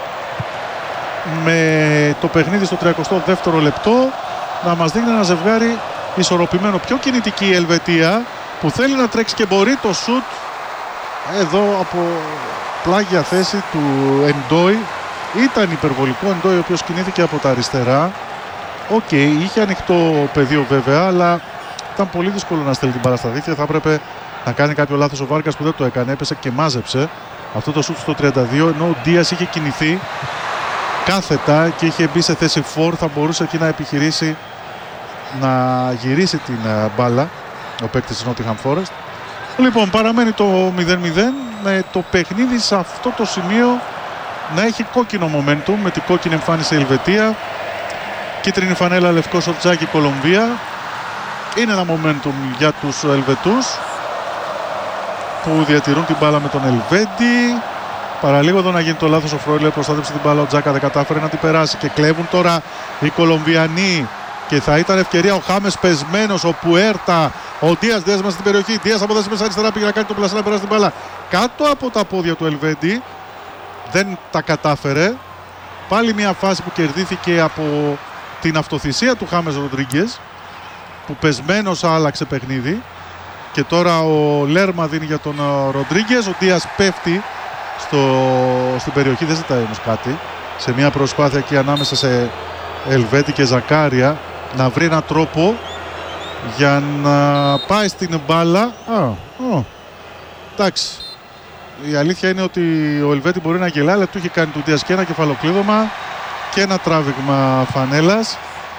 Με το παιχνίδι στο τριακοστό δεύτερο λεπτό να μας δείχνει ένα ζευγάρι ισορροπημένο. Πιο κινητική η Ελβετία που θέλει να τρέξει και μπορεί. Το σουτ εδώ από πλάγια θέση του Εντόι ήταν υπερβολικό. Εντόι ο οποίος κινήθηκε από τα αριστερά. Οκ, okay, είχε ανοιχτό πεδίο βέβαια, αλλά ήταν πολύ δύσκολο να στέλνει την μπάλα στα δίχτυα. Θα έπρεπε να κάνει κάποιο λάθος ο Βάργκας που δεν το έκανε. Έπεσε και μάζεψε αυτό το σουτ στο τριάντα δύο, ενώ ο Ντίας είχε κινηθεί κάθετα και είχε μπει σε θέση φορ. Θα μπορούσε εκεί να επιχειρήσει να γυρίσει την μπάλα ο παίκτης της Nottingham Forest. Λοιπόν, παραμένει το μηδέν μηδέν με το παιχνίδι σε αυτό το σημείο να έχει κόκκινο momentum, με την κόκκινη εμφάνιση η Ελβετία, κίτρινη φανέλα, λευκό σορτσάκι Κολομβία. Είναι ένα momentum για τους Ελβετούς που διατηρούν την μπάλα με τον Ελβέντη. Παραλίγο εδώ να γίνει το λάθος, ο Φρόιλερ προστάτεψε την μπάλα, ο Τζάκα δεν κατάφερε να την περάσει και κλέβουν τώρα οι Κολομβιανοί και θα ήταν ευκαιρία. Ο Χάμες πεσμένος, ο Πουέρτα, ο Ντίας, Ντίας μέσα στην περιοχή, Ντίας από θέση μέσα αριστερά πήγε να κάνει το πλασέ να περάσει την μπάλα κάτω από τα πόδια του Ελβέντη, δεν τα κατάφερε. Πάλι μια φάση που κερδίθηκε από την αυτοθυσία του Χάμες Ροντρίγκες, που πεσμένος άλλαξε παιχνίδι και τώρα ο Λέρμα δίνει για τον Ροντρίγκες. Ο Ντίας πέφτει στο, στην περιοχή, δεν ζητάει όμως κάτι, σε μια προσπάθεια εκεί ανάμεσα σε Ελβέτη και Ζακάρια να βρει έναν τρόπο για να πάει στην μπάλα. Α, α, εντάξει, η αλήθεια είναι ότι ο Ελβέτη μπορεί να γελάει, αλλά του είχε κάνει του Ντίας και ένα κεφαλοκλείδωμα και ένα τράβηγμα φανέλας.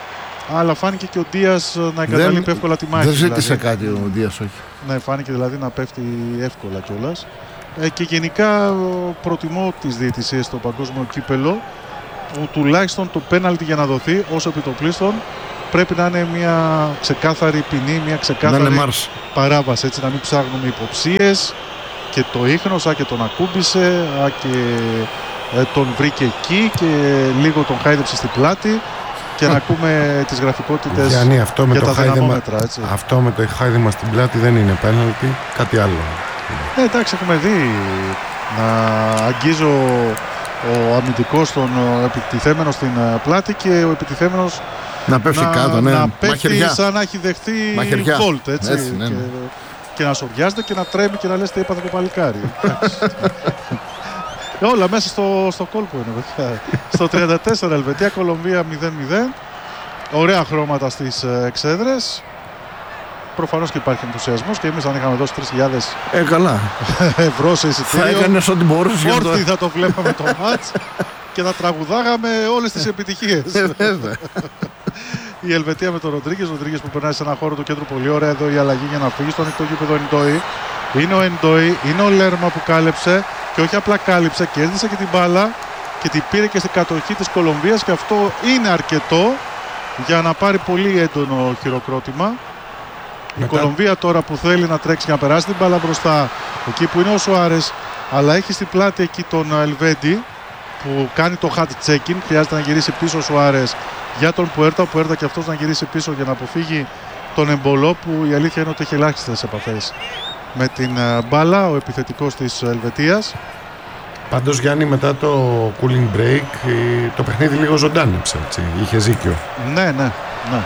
αλλά φάνηκε και ο Ντίας να εγκαταλείπει εύκολα τη μάχη. Δεν ζήτησε δηλαδή. κάτι ο Ντίας, όχι. Ναι, φάνηκε δηλαδή να πέφτει εύκολα κιόλας. Ε, και γενικά προτιμώ τις διαιτησίες στο παγκόσμιο κύπελο, που τουλάχιστον το πέναλτι για να δοθεί ως επιτοπλίστων πρέπει να είναι μια ξεκάθαρη ποινή, μια ξεκάθαρη παράβαση, έτσι, να μην ψάχνουμε υποψίες και το ίχνος, α, και τον ακούμπησε, α, και ε, τον βρήκε εκεί και λίγο τον χάιδεψε στην πλάτη και να ακούμε τις γραφικότητες. Γιάννη, αυτό με για το τα χάιδεμα, έτσι. αυτό με το χάιδεμα στην πλάτη δεν είναι πέναλτι, κάτι άλλο. Ναι, εντάξει, έχουμε δει να αγγίζω ο αμυντικός τον επιτιθέμενο στην πλάτη και ο επιτιθέμενος να πέφτει να, κάτω, ναι. να πέφτει Μαχαιριά. σαν να έχει δεχτεί βόλτ, έτσι, έτσι ναι, ναι. Και, και να σοριάζεται και να τρέμει και να λες τι έπαθε το παλικάρι. Όλα μέσα στο, στο κόλπο είναι, παιδιά. Στο τριάντα τέσσερα Ελβετία, Κολομβία μηδέν μηδέν. Ωραία χρώματα στις εξέδρες. Προφανώς και υπάρχει ενθουσιασμός και εμείς αν είχαμε δώσει τρεις χιλιάδες ε, καλά. ευρώ σε εισιτήριο, θα έκανες ό,τι μπορούσες. Όρθιοι θα το βλέπαμε το μάτς και θα τραγουδάγαμε όλες τις επιτυχίες. Η Ελβετία με τον Ροντρίγκες, Ροντρίγκες που περνάει σε ένα χώρο του κέντρου, πολύ ωραία εδώ η αλλαγή για να φύγει στο ανοιχτό γήπεδο Εντόι. Είναι ο Εντόι, είναι ο Λέρμα που κάλεψε και όχι απλά κάλυψε, κέρδισε και την μπάλα και την πήρε και στην κατοχή της Κολομβίας και αυτό είναι αρκετό για να πάρει πολύ έντονο χειροκρότημα. Μετά. Η Κολομβία τώρα που θέλει να τρέξει και να περάσει την μπάλα μπροστά, εκεί που είναι ο Σουάρες, αλλά έχει στην πλάτη εκεί τον Ελβέντι που κάνει το hat checking, χρειάζεται να γυρίσει πίσω ο Σουάρες για τον Πουέρτα, ο Πουέρτα και αυτός να γυρίσει πίσω για να αποφύγει τον Εμπολό, που η αλήθεια είναι ότι έχει ελάχιστες επαφές με την μπάλα, ο επιθετικός της Ελβετίας. Πάντως, Γιάννη, μετά το cooling break το παιχνίδι λίγο ζωντάνεψε, έτσι, είχε ζήκιο. Ναι, ναι, ναι.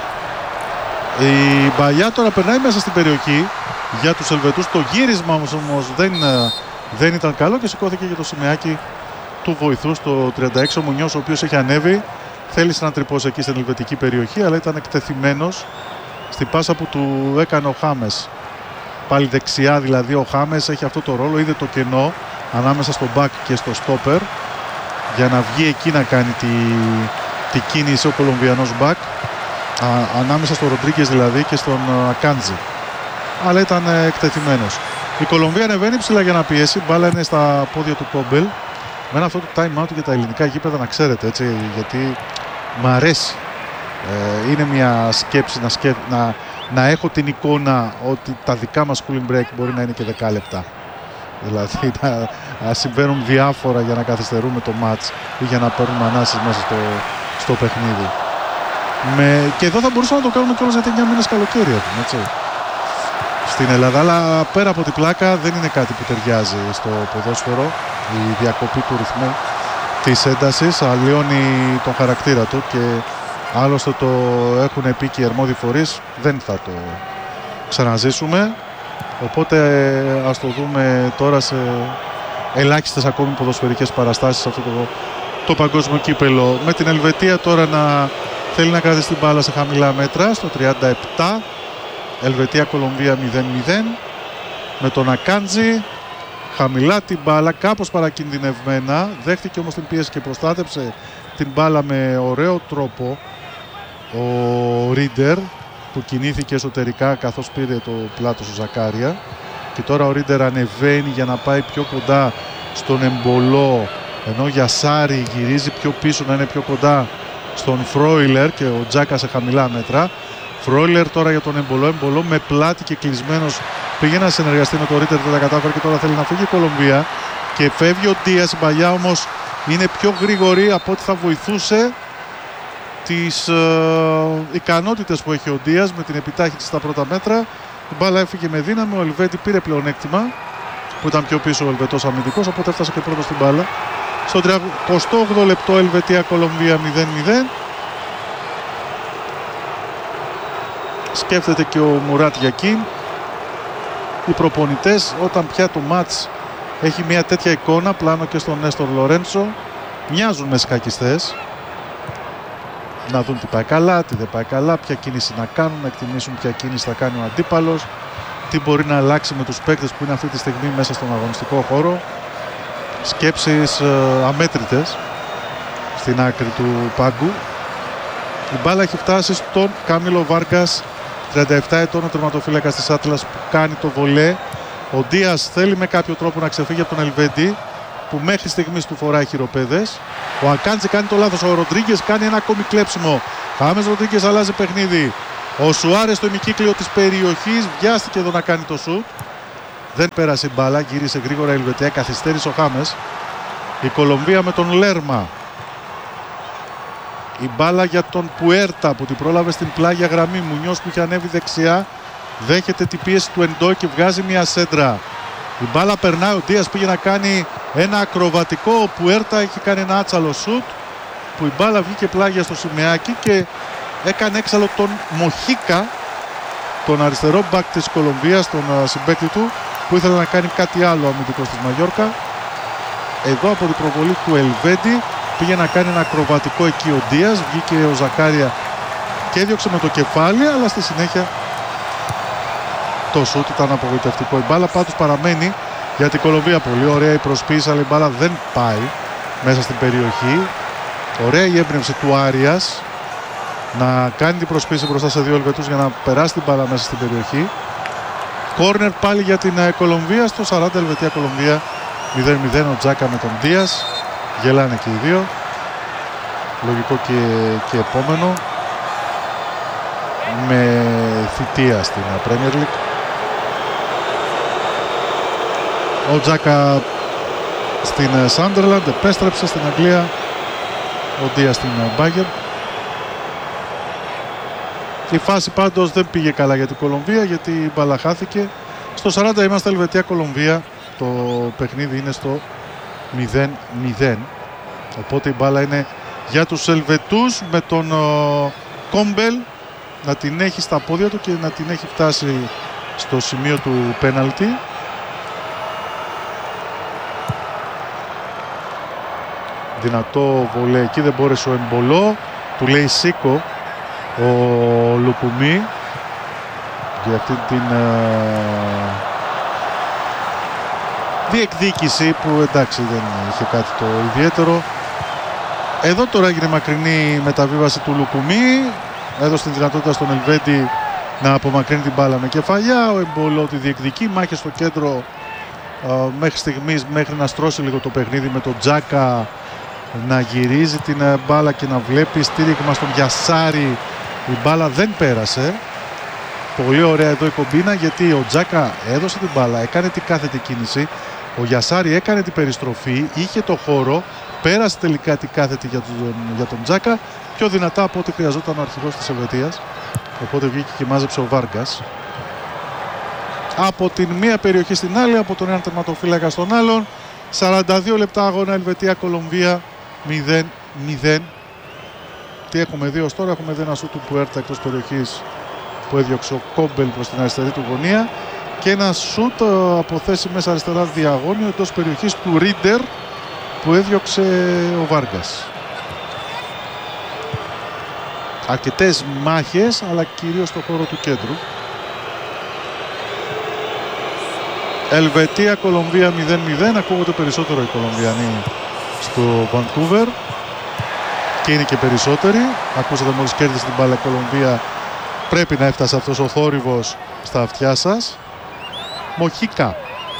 Η Μπαγιά τώρα περνάει μέσα στην περιοχή για τους Ελβετούς. Το γύρισμα όμως, όμως δεν, δεν ήταν καλό και σηκώθηκε για το σημαίακι του βοηθού στο τριάντα έξι. Ο Μουνιός, ο οποίος έχει ανέβει, θέλησε να τρυπώσει εκεί στην ελβετική περιοχή, αλλά ήταν εκτεθειμένος στην πάσα που του έκανε ο Χάμες. Πάλι δεξιά δηλαδή ο Χάμες έχει αυτό το ρόλο, είδε το κενό ανάμεσα στο back και στο stopper για να βγει εκεί να κάνει τη, τη κίνηση ο Κολομβιανός back. Α, ανάμεσα στο Ροντρίγκες δηλαδή και στον Ακάντζη, αλλά ήταν ε, εκτεθειμένος. Η Κολομβία ανεβαίνει ψηλά για να πιέσει, μπάλα είναι στα πόδια του Κόμπελ. Με αυτό το time out για τα ελληνικά γήπεδα, να ξέρετε, έτσι, γιατί μ' αρέσει, ε, είναι μια σκέψη να, σκέ, να, να έχω την εικόνα ότι τα δικά μας cooling break μπορεί να είναι και δέκα λεπτά, δηλαδή να, να συμβαίνουν διάφορα για να καθυστερούμε το match ή για να παίρνουμε ανάσεις μέσα στο, στο παιχνίδι. Με... Και εδώ θα μπορούσαμε να το κάνουμε κιόλας γιατί εννιά μήνες καλοκαίρι έχουμε, έτσι, στην Ελλάδα. Αλλά πέρα από την πλάκα δεν είναι κάτι που ταιριάζει στο ποδόσφαιρο. Η διακοπή του ρυθμού της έντασης αλλοιώνει τον χαρακτήρα του και άλλωστε το έχουν πει και οι αρμόδιοι φορείς, δεν θα το ξαναζήσουμε. Οπότε ας το δούμε τώρα σε ελάχιστες ακόμη ποδοσφαιρικές παραστάσεις αυτό το, το παγκόσμιο κύπελο. Με την Ελβετία τώρα να θέλει να κρατήσει την μπάλα σε χαμηλά μέτρα στο τριάντα επτά. Ελβετία Κολομβία μηδέν μηδέν. Με τον Ακάντζη χαμηλά την μπάλα, κάπως παρακινδυνευμένα. Δέχτηκε όμως την πίεση και προστάτεψε την μπάλα με ωραίο τρόπο ο Ρίντερ, που κινήθηκε εσωτερικά καθώς πήρε το πλάτος ο Ζακάρια. Και τώρα ο Ρίντερ ανεβαίνει για να πάει πιο κοντά στον Εμπολό, ενώ ο Γιασάρη γυρίζει πιο πίσω να είναι πιο κοντά στον Φρόιλερ και ο Τζάκα σε χαμηλά μέτρα. Φρόιλερ τώρα για τον Εμπολό. Εμπολό με πλάτη και κλεισμένος πήγε να συνεργαστεί με τον Ρίντερ, δεν τα κατάφερε και τώρα θέλει να φύγει η Κολομβία. Και φεύγει ο Ντίας. Η Μπαγιά όμως είναι πιο γρήγορη από ό,τι θα βοηθούσε τις ε, ικανότητες που έχει ο Ντίας με την επιτάχυνση στα πρώτα μέτρα. Η μπάλα έφυγε με δύναμη. Ο Ελβέτη πήρε πλεονέκτημα που ήταν πιο πίσω ο Ελβετός αμυντικός, οπότε έφτασε και πρώτος στην μπάλα. Στο τριακοστό όγδοο λεπτό Ελβετία Κολομβία μηδέν μηδέν. Σκέφτεται και ο Μουράτ Γιακίν. Οι προπονητές όταν πια το μάτς έχει μια τέτοια εικόνα, πλάνο και στον Νέστορ Λορέντσο, μοιάζουν με σκακιστές. Να δουν τι πάει καλά, τι δεν πάει καλά, ποια κίνηση να κάνουν, να εκτιμήσουν ποια κίνηση θα κάνει ο αντίπαλος, τι μπορεί να αλλάξει με τους παίκτες που είναι αυτή τη στιγμή μέσα στον αγωνιστικό χώρο. Σκέψεις ε, αμέτρητες στην άκρη του πάγκου. Η μπάλα έχει φτάσει στον Κάμιλο Βάργκας, τριάντα επτά ετών, ο τερματοφύλακας της Άτλας, που κάνει το βολέ. Ο Ντίας θέλει με κάποιο τρόπο να ξεφύγει από τον Ελβέντη, που μέχρι στιγμής του φοράει χειροπέδες. Ο Ακάντζη κάνει το λάθος, ο Ροντρίγκες κάνει ένα ακόμη κλέψιμο. Χάμες Ροντρίγκες αλλάζει παιχνίδι. Ο Σουάρες στο ημικύκλιο της περιοχής βιάστηκε εδώ να κάνει το σουτ. Δεν πέρασε η μπάλα, γύρισε γρήγορα η Ελβετία, καθυστέρησε ο Χάμες. Η Κολομβία με τον Λέρμα. Η μπάλα για τον Πουέρτα που την πρόλαβε στην πλάγια γραμμή. Μουνιός που είχε ανέβει δεξιά δέχεται την πίεση του Εντό και βγάζει μια σέντρα. Η μπάλα περνάει, ο Ντίας πήγε να κάνει ένα ακροβατικό, ο Πουέρτα έχει κάνει ένα άτσαλο σουτ που η μπάλα βγήκε πλάγια στο σημαίακι και έκανε έξαλλο τον Μοχίκα, τον αριστερό μπακ της Κολομβίας, τον συμπαίκτη του, που ήθελε να κάνει κάτι άλλο αμυντικός της Μαγιόρκα. Εδώ από την προβολή του Ελβέντη πήγε να κάνει ένα ακροβατικό εκεί ο Ντίας, βγήκε ο Ζακάρια και έδιωξε με το κεφάλι, αλλά στη συνέχεια το σούτ ήταν απογοητευτικό. Η μπάλα πάντως παραμένει για την Κολομβία. Πολύ ωραία η προσποίηση, αλλά η μπάλα δεν πάει μέσα στην περιοχή. Ωραία η έμπνευση του Άριας να κάνει την προσποίηση μπροστά σε δύο Ελβετούς για να περάσει την μπάλα μέσα στην περιοχή. Κόρνερ πάλι για την Κολομβία. Στο σαράντα Ελβετία Κολομβία μηδέν μηδέν. Ο Τζάκα με τον Ντίας. Γελάνε και οι δύο. Λογικό και, και επόμενο. Με θητεία στην Premier League. Ο Τζάκα στην Σάντερλαντ, επέστρεψε στην Αγγλία. Ο Ντίας στην Μπάγκερ. Η φάση πάντως δεν πήγε καλά για την Κολομβία, γιατί η μπάλα χάθηκε. Στο σαράντα είμαστε Ελβετία Κολομβία. Το παιχνίδι είναι στο μηδέν μηδέν. Οπότε η μπάλα είναι για τους Ελβετούς, με τον ο, Κόμπελ να την έχει στα πόδια του και να την έχει φτάσει στο σημείο του πέναλτι. Δυνατό βολέ εκεί, δεν μπόρεσε ο Εμπολό, του λέει σήκω ο Λουκουμί για αυτή την uh, διεκδίκηση που εντάξει δεν είχε κάτι το ιδιαίτερο. Εδώ τώρα έγινε μακρινή μεταβίβαση του Λουκουμί, έδωσε την δυνατότητα στον Ελβέντη να απομακρύνει την μπάλα με κεφαλιά. Ο Εμπολό τη διεκδικεί, μάχες στο κέντρο uh, μέχρι στιγμής, μέχρι να στρώσει λίγο το παιχνίδι, με τον Τζάκα να γυρίζει την μπάλα και να βλέπει στήριγμα στον Γιασάρη. Η μπάλα δεν πέρασε. Πολύ ωραία εδώ η κομπίνα, γιατί ο Τζάκα έδωσε την μπάλα, έκανε την κάθετη κίνηση, ο Γιασάρη έκανε την περιστροφή, είχε το χώρο, πέρασε τελικά την κάθετη για τον, για τον Τζάκα, πιο δυνατά από ό,τι χρειαζόταν ο αρχηγός της Ελβετίας. Οπότε βγήκε και μάζεψε ο Βάργκας. Από την μία περιοχή στην άλλη, από τον έναν τερματοφύλακα στον άλλον. σαράντα δύο λεπτά αγώνα, Ελβετία Κολομβία μηδέν μηδέν. Τι έχουμε δει ως τώρα? Έχουμε δει ένα σούτ του Πουέρτα εκτός περιοχής που έδιωξε ο Κόμπελ προς την αριστερή του γωνία, και ένα σούτ από θέση μέσα αριστερά διαγώνιο εντός περιοχής του Ρίντερ που έδιωξε ο Βάργκας. Αρκετές μάχες, αλλά κυρίως στο χώρο του κέντρου. Ελβετία Κολομβία μηδέν μηδέν. Ακούγονται περισσότερο οι Κολομβιανοί στο Βανκούβερ και είναι και περισσότεροι. Ακούσατε μόλις κέρδισε την μπάλα η Κολομβία. Πρέπει να έφτασε αυτός ο θόρυβος στα αυτιά σας. Μοχίκα.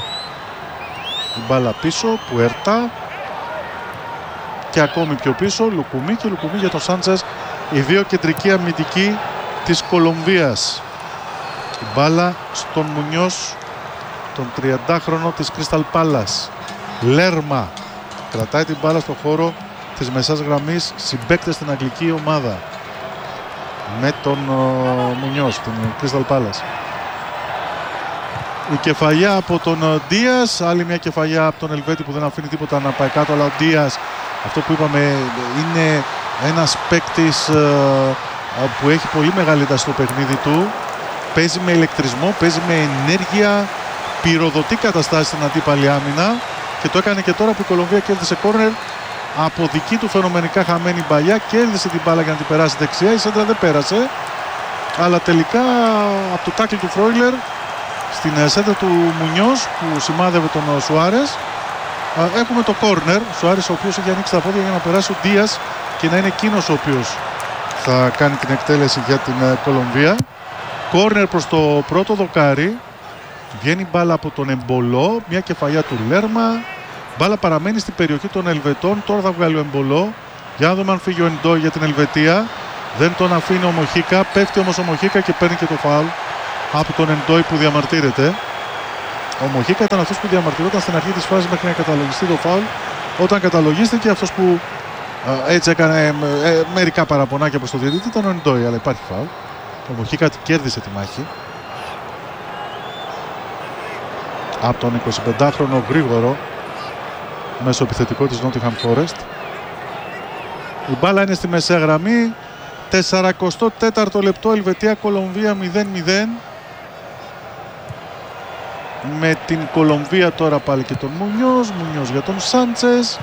Η μπάλα πίσω, Πουέρτα. Και ακόμη πιο πίσω Λουκουμί, και Λουκουμί για τον Σάντσες, οι δύο κεντρικοί αμυντικοί της Κολομβίας. Η μπάλα στον Μουνιός, τον τριαντάχρονο της Crystal Palace. Λέρμα κρατάει την μπάλα στο χώρο της μεσάς γραμμής, συμπαίκτες στην αγγλική ομάδα με τον uh, Μουνιός, την Crystal Palace. Η κεφαλιά από τον Ντίας, άλλη μια κεφαλιά από τον Ελβέτη που δεν αφήνει τίποτα να πάει κάτω, αλλά ο Ντίας, αυτό που είπαμε, είναι ένας παίκτης uh, που έχει πολύ μεγάλη ένταση στο παιχνίδι του. Παίζει με ηλεκτρισμό, παίζει με ενέργεια, πυροδοτεί καταστάσεις στην αντίπαλη άμυνα, και το έκανε και τώρα που η Κολομβία κέρδισε κόρνερ από δική του φαινομενικά χαμένη μπαλιά. Κέρδισε την μπάλα για να την περάσει δεξιά, η σέντρα δεν πέρασε, αλλά τελικά από το τάκλι του Φρόιλερ στην σέντρα του Μουνιός που σημάδευε τον Σουάρες, έχουμε το κόρνερ. Σουάρες ο οποίος έχει ανοίξει τα πόδια για να περάσει ο Ντίας και να είναι εκείνος ο οποίος θα κάνει την εκτέλεση για την Κολομβία. Κόρνερ προς το πρώτο δοκάρι. Βγαίνει μπάλα από τον Εμπολό, μια κεφαλιά του Λέρμα. Μπάλα παραμένει στην περιοχή των Ελβετών. Τώρα θα βγάλει ο Εμπολό. Για να δούμε αν φύγει ο Εντόι για την Ελβετία. Δεν τον αφήνει ο Μοχίκα. Πέφτει όμως ο Μοχίκα και παίρνει και το φάουλ από τον Εντόι που διαμαρτύρεται. Ο Μοχίκα ήταν αυτός που διαμαρτυρόταν στην αρχή της φάσης μέχρι να καταλογιστεί το φάουλ. Όταν καταλογίστηκε, αυτός που ε, έτσι έκανε ε, ε, μερικά παραπονάκια προς το διαιτητή ήταν ο Εντόι, αλλά υπάρχει φάουλ. Ο Μοχίκα κέρδισε τη μάχη. Από τον εικοσιπεντάχρονο γρήγορο μεσοεπιθετικό της Nottingham Forest. Η μπάλα είναι στη μεσαία γραμμή. σαράντα τέταρτο λεπτό, Ελβετία Κολομβία μηδέν μηδέν. Με την Κολομβία τώρα πάλι και τον Μουνιός. Μουνιός για τον Σάντσες.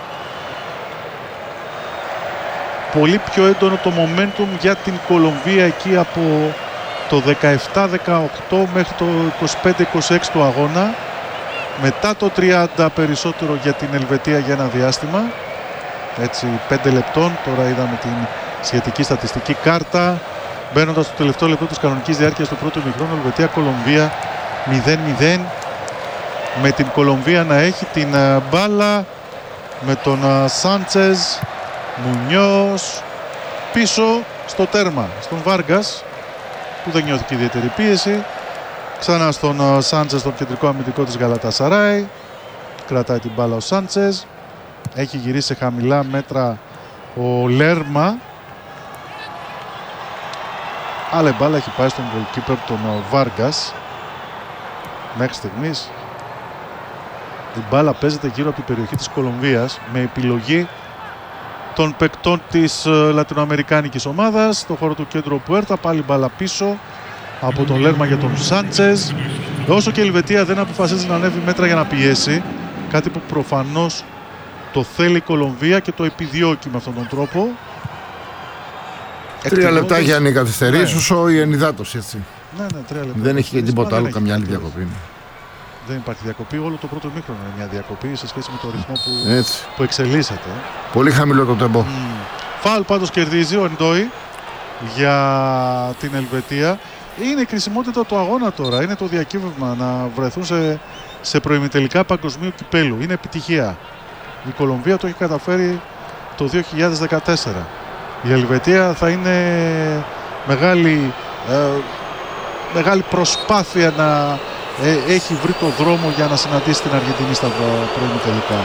Πολύ πιο έντονο το momentum για την Κολομβία εκεί από το δεκαεπτά δεκαοκτώ μέχρι το είκοσι πέντε είκοσι έξι του αγώνα. Μετά το τριάντα περισσότερο για την Ελβετία για ένα διάστημα. Έτσι πέντε λεπτών. Τώρα είδαμε την σχετική στατιστική κάρτα. Μπαίνοντας στο τελευταίο λεπτό της κανονικής διάρκειας του πρώτου ημιχρόνου, Ελβετία Κολομβία μηδέν μηδέν. Με την Κολομβία να έχει την uh, μπάλα. Με τον uh, Σάντσες, Μουνιός πίσω στο τέρμα. Στον Βάργκας που δεν νιώθηκε ιδιαίτερη πίεση. Ξανά στον uh, Σάντσες, τον κεντρικό αμυντικό της Γκαλατασαράι. Κρατάει την μπάλα ο Σάντσες. Έχει γυρίσει σε χαμηλά μέτρα ο Λέρμα. Αλλά η μπάλα έχει πάει στον goalkeeper τον Βάργκας. Μέχρι στιγμής η μπάλα παίζεται γύρω από την περιοχή της Κολομβίας με επιλογή των παικτών της λατινοαμερικάνικης ομάδας. Στο χώρο του κέντρου Πουέρτα, πάλι μπάλα πίσω από τον Λέρμα για τον Σάντσες. Όσο και η Ελβετία δεν αποφασίζει να ανέβει μέτρα για να πιέσει, κάτι που προφανώς το θέλει η Κολομβία και το επιδιώκει με αυτόν τον τρόπο. Τρία λεπτά για να καθυστερήσει, όσο η ενυδάτωση, έτσι. Ναι, ναι, τρία λεπτά. Δεν έχει και τίποτα άλλο, καμιά άλλη διακοπή. Δεν υπάρχει διακοπή. Όλο το πρώτο μήχρονο είναι μια διακοπή σε σχέση με το ρυθμό που, έτσι. που εξελίσσεται. Πολύ χαμηλό το τέμπο. Mm. Φάουλ πάντως κερδίζει ο Εντόι για την Ελβετία. Είναι η κρισιμότητα του αγώνα τώρα. Είναι το διακύβευμα να βρεθούν σε, σε προημιτελικά παγκοσμίου κυπέλου. Είναι επιτυχία. Η Κολομβία το έχει καταφέρει το δύο χιλιάδες δεκατέσσερα. Η Ελβετία θα είναι μεγάλη, ε, μεγάλη προσπάθεια να ε, έχει βρει το δρόμο για να συναντήσει την Αργεντινή στα προημιτελικά.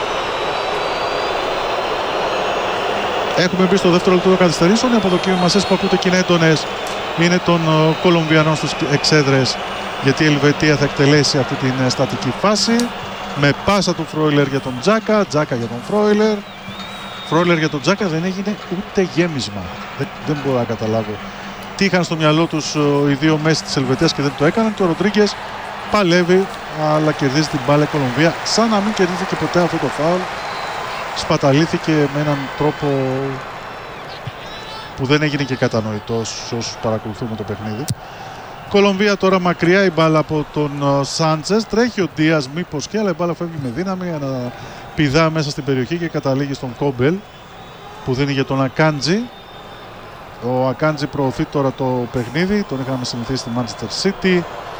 Έχουμε μπει στο δεύτερο λεπτό των καθυστερήσεων. Οι αποδοκιμασίες που ακούτε και είναι έντονες είναι των uh, Κολομβιανών στις εξέδρες, γιατί η Ελβετία θα εκτελέσει αυτή την uh, στατική φάση με πάσα του Φρόιλερ για τον Τζάκα, Τζάκα για τον Φρόιλερ. Φρόιλερ για τον Τζάκα δεν έγινε ούτε γέμισμα. Δεν, δεν μπορώ να καταλάβω τι είχαν στο μυαλό τους uh, οι δύο μέση της Ελβετίας και δεν το έκαναν. Και ο Ροντρίγκες παλεύει, αλλά κερδίζει την μπάλα η Κολομβία σαν να μην κερδίθηκε ποτέ αυτό το φάουλ. Σπαταλήθηκε με έναν τρόπο που δεν έγινε και κατανοητός σε όσους παρακολουθούμε το παιχνίδι. Κολομβία τώρα μακριά η μπάλα από τον Σάντσες. Τρέχει ο Ντίας μήπως και, αλλά η μπάλα φεύγει με δύναμη, αναπηδά μέσα στην περιοχή και καταλήγει στον Κόμπελ που δίνει για τον Ακάντζι. Ο Ακάντζι προωθεί τώρα το παιχνίδι, τον είχαμε συνηθίσει στη Manchester City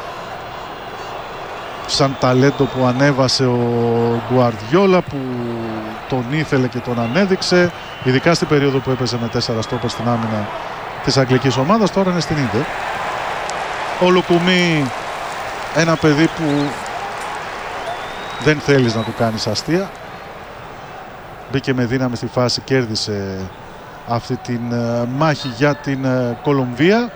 σαν ταλέντο που ανέβασε ο Γκουαρδιόλα, που τον ήθελε και τον ανέδειξε, ειδικά στην περίοδο που έπαιζε με τέσσερα στόπερ στην άμυνα της αγγλικής ομάδας. Τώρα είναι στην Ίντερ. Ο Λουκουμί, ένα παιδί που δεν θέλεις να του κάνεις αστεία, μπήκε με δύναμη στη φάση, κέρδισε αυτή την μάχη για την Κολομβία.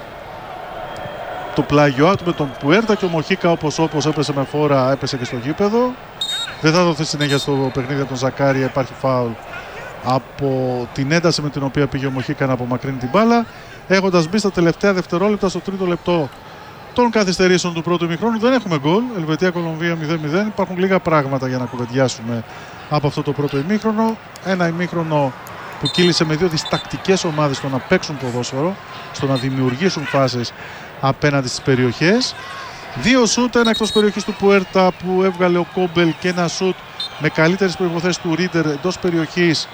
Το πλάγιο του με τον Πουέρτα και ο Μοχίκα όπως όπως έπεσε με φόρα, έπεσε και στο γήπεδο. Δεν θα δοθεί συνέχεια στο παιχνίδι από τον Ζακάρια. Υπάρχει φάουλ από την ένταση με την οποία πήγε ο Μοχίκα να απομακρύνει την μπάλα. Έχοντας μπει στα τελευταία δευτερόλεπτα στο τρίτο λεπτό των καθυστερήσεων του πρώτου ημιχρόνου, δεν έχουμε γκολ. Ελβετία Κολομβία μηδέν μηδέν. Υπάρχουν λίγα πράγματα για να κουβεντιάσουμε από αυτό το πρώτο ημίχρονο. Ένα ημίχρονο που κύλησε με δύο διστακτικές ομάδες στο να παίξουν ποδόσφαιρο, στο να δημιουργήσουν φάσεις απέναντι στις περιοχές. Δύο σούτ, ένα εκτός περιοχής του Πουέρτα που έβγαλε ο Κόμπελ και ένα σούτ με καλύτερες προϋποθέσεις του Ρίτερ εντός περιοχής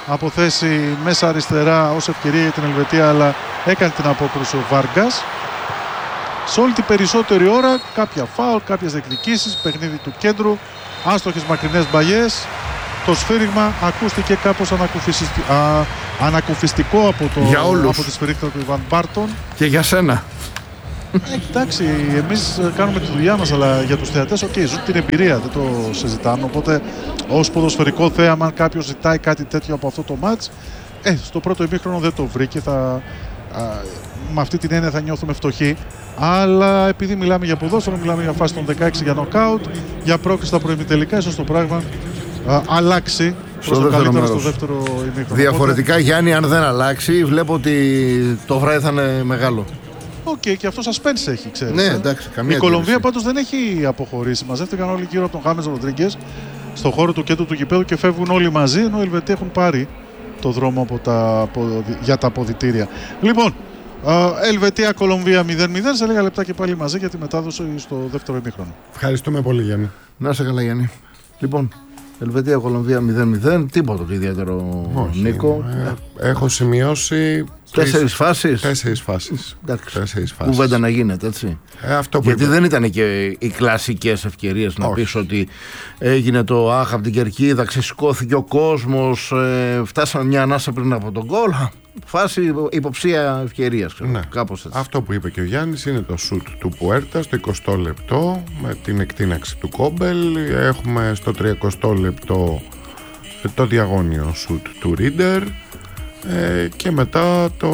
από θέση μέσα αριστερά ως ευκαιρία για την Ελβετία, αλλά έκανε την απόκρουση ο Βάργκας. Σε όλη την περισσότερη ώρα κάποια φάουλ, κάποιες διεκδικήσεις, παιχνίδι του κέντρου, άστοχες μακρινές μπαλιές. Το σφύριγμα ακούστηκε κάπως ανακουφιστικό, α, ανακουφιστικό από, το, από τη σφυρίχτρα του Ιβάν Μπάρτον. Και για σένα. Ε, εντάξει, εμείς κάνουμε τη δουλειά μας, αλλά για τους θεατές, οκ, okay, ζουν την εμπειρία, δεν το συζητάμε. Οπότε, ως ποδοσφαιρικό θέαμα, αν κάποιος ζητάει κάτι τέτοιο από αυτό το μάτς, ε, στο πρώτο ημίχρονο δεν το βρήκε. Θα, α, με αυτή την έννοια θα νιώθουμε φτωχοί. Αλλά επειδή μιλάμε για ποδόσφαιρο, μιλάμε για φάση των δεκαέξι για νοκάουτ, για πρόκριση στα προημιτελικά, ίσως το πράγμα α, αλλάξει προς το καλύτερο στο δεύτερο ημίχρονο. Διαφορετικά, οπότε, Γιάννη, αν δεν αλλάξει, βλέπω ότι το βράδυ θα είναι μεγάλο. Οκ, okay, και αυτό suspense έχει, ξέρεις. Ναι, εντάξει, καμία Η Κολομβία πάντως δεν έχει αποχωρήσει. Μαζεύτηκαν όλοι γύρω από τον Χάμες Ροντρίγκες στο χώρο του κέντρου του γηπέδου και φεύγουν όλοι μαζί, ενώ οι Ελβετοί έχουν πάρει το δρόμο από τα, από, για τα αποδυτήρια. Λοιπόν, Ελβετία Κολομβία μηδέν μηδέν, σε λίγα λεπτά και πάλι μαζί για τη μετάδοση στο δεύτερο ημίχρονο. Ευχαριστούμε πολύ, Γιάννη. Να είσαι καλά, Γιάννη. Λοιπόν, Ελβετία Κολομβία μηδέν μηδέν, τίποτα το ιδιαίτερο. Όχι, Νίκο. Ε, έχω σημειώσει τέσσερις φάσεις. Τέσσερις φάσεις. Τέσσερις φάσεις. Κουβέντα να γίνεται, έτσι. Ε, αυτό που Γιατί είπα. δεν ήταν και οι κλασικές ευκαιρίες να πεις ότι έγινε το άχ από την κερκίδα, ξεσηκώθηκε ο κόσμος, ε, φτάσαμε μια ανάσα πριν από τον γκολ. Φάση υποψία ευκαιρίας. Ναι. Κάπως έτσι. Αυτό που είπε και ο Γιάννης είναι το σουτ του Πουέρτα στο εικοστό λεπτό με την εκτείναξη του Κόμπελ. Έχουμε στο τριακοστό λεπτό το διαγώνιο σουτ του Ρίντερ. Ε, και μετά το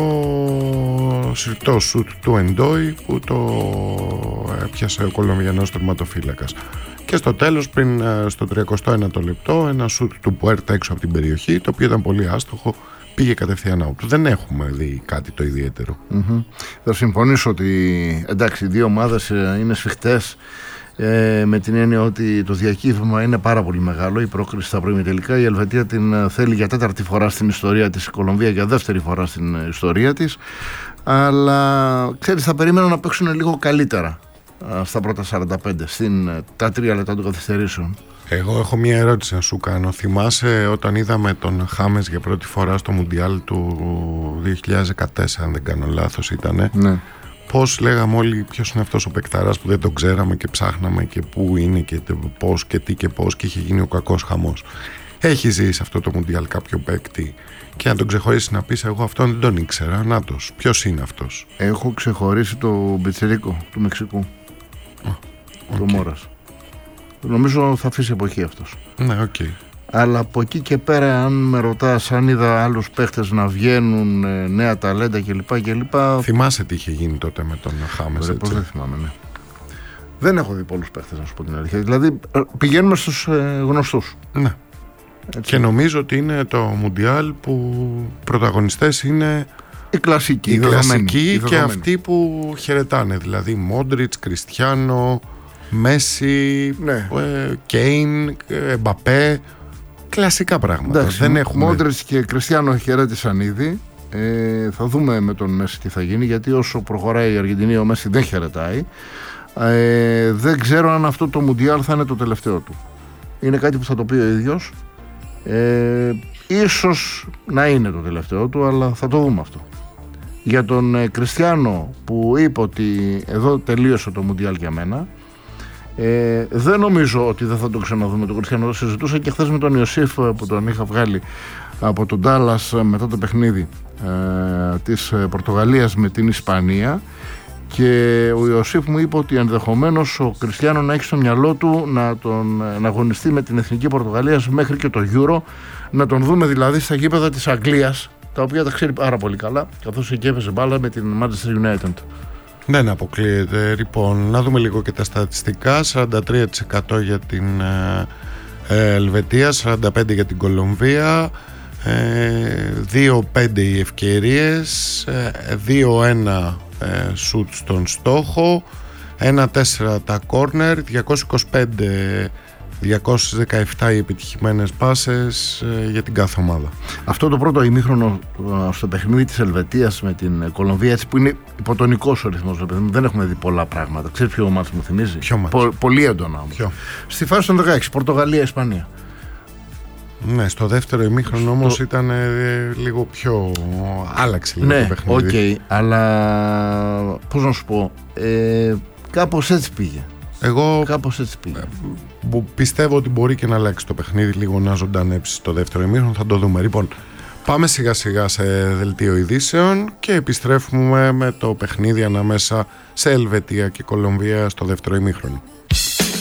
συρτό σουτ του Εντόι που το έπιασε ο Κολομβιανός τερματοφύλακας. Και στο τέλος, πριν στο τριακοστό ένατο λεπτό, ένα σουτ του Πουέρτα έξω από την περιοχή, το οποίο ήταν πολύ άστοχο, πήγε κατευθείαν out. Δεν έχουμε δει κάτι το ιδιαίτερο. Mm-hmm. Θα συμφωνήσω ότι εντάξει, οι δύο ομάδες είναι σφιχτές, ε, με την έννοια ότι το διακύβευμα είναι πάρα πολύ μεγάλο. Η πρόκριση στα προημιτελικά, η Ελβετία την θέλει για τέταρτη φορά στην ιστορία της, η Κολομβία για δεύτερη φορά στην ιστορία της. Αλλά ξέρεις, θα περίμενα να παίξουν λίγο καλύτερα στα πρώτα σαράντα πέντε, στην, τα τρία λεπτά των καθυστερήσεων. Εγώ έχω μια ερώτηση να σου κάνω. Θυμάσαι όταν είδαμε τον Χάμες για πρώτη φορά στο Μουντιάλ του δύο χιλιάδες δεκατέσσερα, αν δεν κάνω λάθος ήτανε. Ναι. Πώς λέγαμε όλοι ποιος είναι αυτός ο παικταράς που δεν τον ξέραμε και ψάχναμε και πού είναι και πώς και τι και πώς, και είχε γίνει ο κακός χαμός. Έχει ζήσει σε αυτό το Μουντιάλ κάποιο παίκτη και να τον ξεχωρίσει να πεις εγώ αυτόν δεν τον ήξερα, νάτος, ποιος είναι αυτός? Έχω ξεχωρίσει το Μπιτσιρίκο του Μεξικού, oh, okay. το Μόρας. Νομίζω θα αφήσει εποχή αυτός. Ναι, οκ. Okay. Αλλά από εκεί και πέρα, αν με ρωτάς αν είδα άλλους παίχτες να βγαίνουν, νέα ταλέντα κλπ. κλπ. Θυμάσαι τι είχε γίνει τότε με τον Χάμες? Πώς δεν θυμάμαι, ναι. Δεν έχω δει πολλούς παίχτες, να σου πω την αλήθεια. Δηλαδή πηγαίνουμε στους ε, γνωστούς. Ναι. Έτσι. Και νομίζω ότι είναι το Μουντιάλ που πρωταγωνιστές είναι οι κλασικοί, οι οι κλασικοί και αυτοί που χαιρετάνε. Δηλαδή Μόντριτς, Κριστιάνο, Μέση, ναι. Κέιν, Εμπαπέ, κλασικά πράγματα. Εντάξει, δεν έχουμε... Μόντριτς και Κριστιάνο χαιρέτησαν ήδη. Ε, θα δούμε με τον Μέση τι θα γίνει, γιατί όσο προχωράει η Αργεντινή ο Μέση δεν χαιρετάει. Ε, δεν ξέρω αν αυτό το Μουντιάλ θα είναι το τελευταίο του. Είναι κάτι που θα το πει ο ίδιος. Ε, ίσως να είναι το τελευταίο του, αλλά θα το δούμε αυτό. Για τον ε, Κριστιάνο που είπε ότι εδώ τελείωσε το Μουντιάλ για μένα, ε, δεν νομίζω ότι δεν θα το ξαναδούμε τον Κριστιάνο. Το συζητούσα και χθες με τον Ιωσήφ που τον είχα βγάλει από τον Ντάλλας μετά το παιχνίδι ε, της Πορτογαλίας με την Ισπανία, και ο Ιωσήφ μου είπε ότι ενδεχομένως ο Κριστιάνο να έχει στο μυαλό του να, τον, να αγωνιστεί με την Εθνική Πορτογαλίας μέχρι και το Euro, να τον δούμε δηλαδή στα γήπεδα της Αγγλίας, τα οποία τα ξέρει πάρα πολύ καλά, καθώς εκεί έπαιζε μπάλα με την Manchester United. Δεν αποκλείεται. Λοιπόν, να δούμε λίγο και τα στατιστικά. σαράντα τρία τοις εκατό για την ε, Ελβετία, σαράντα πέντε τοις εκατό για την Κολομβία, ε, δύο πέντε οι ευκαιρίες, ε, δύο ένα ε, σουτ στον στόχο, ένα τέσσερα τα κόρνερ, διακόσιες είκοσι πέντε διακόσιες δεκαεπτά οι επιτυχημένες πάσες ε, για την κάθε ομάδα. Αυτό το πρώτο ημίχρονο ε, στο παιχνίδι της Ελβετίας με την Κολομβία, έτσι, που είναι υποτονικός ο ρυθμός, δεν έχουμε δει πολλά πράγματα. Ξέρεις ποιο μάτς μου θυμίζει? Ποιο μάτς? Πο, πολύ έντονα όμως. Ποιο? Στη φάση των δεκαέξι, Πορτογαλία-Ισπανία. Ναι, στο δεύτερο ημίχρονο όμως στο... ήταν ε, λίγο πιο... άλλαξε λίγο ναι, το παιχνίδι. Ναι, οκ, okay, αλλά πώς να σου πω, ε, κάπως έτσι πήγε. Εγώ κάπως έτσι πήγε. Ε, πιστεύω ότι μπορεί και να αλλάξει το παιχνίδι, λίγο να ζωντανέψει στο δεύτερο ημίχρονο, θα το δούμε. Λοιπόν, πάμε σιγά σιγά σε δελτίο ειδήσεων και επιστρέφουμε με το παιχνίδι ανάμεσα σε Ελβετία και Κολομβία στο δεύτερο ημίχρονο.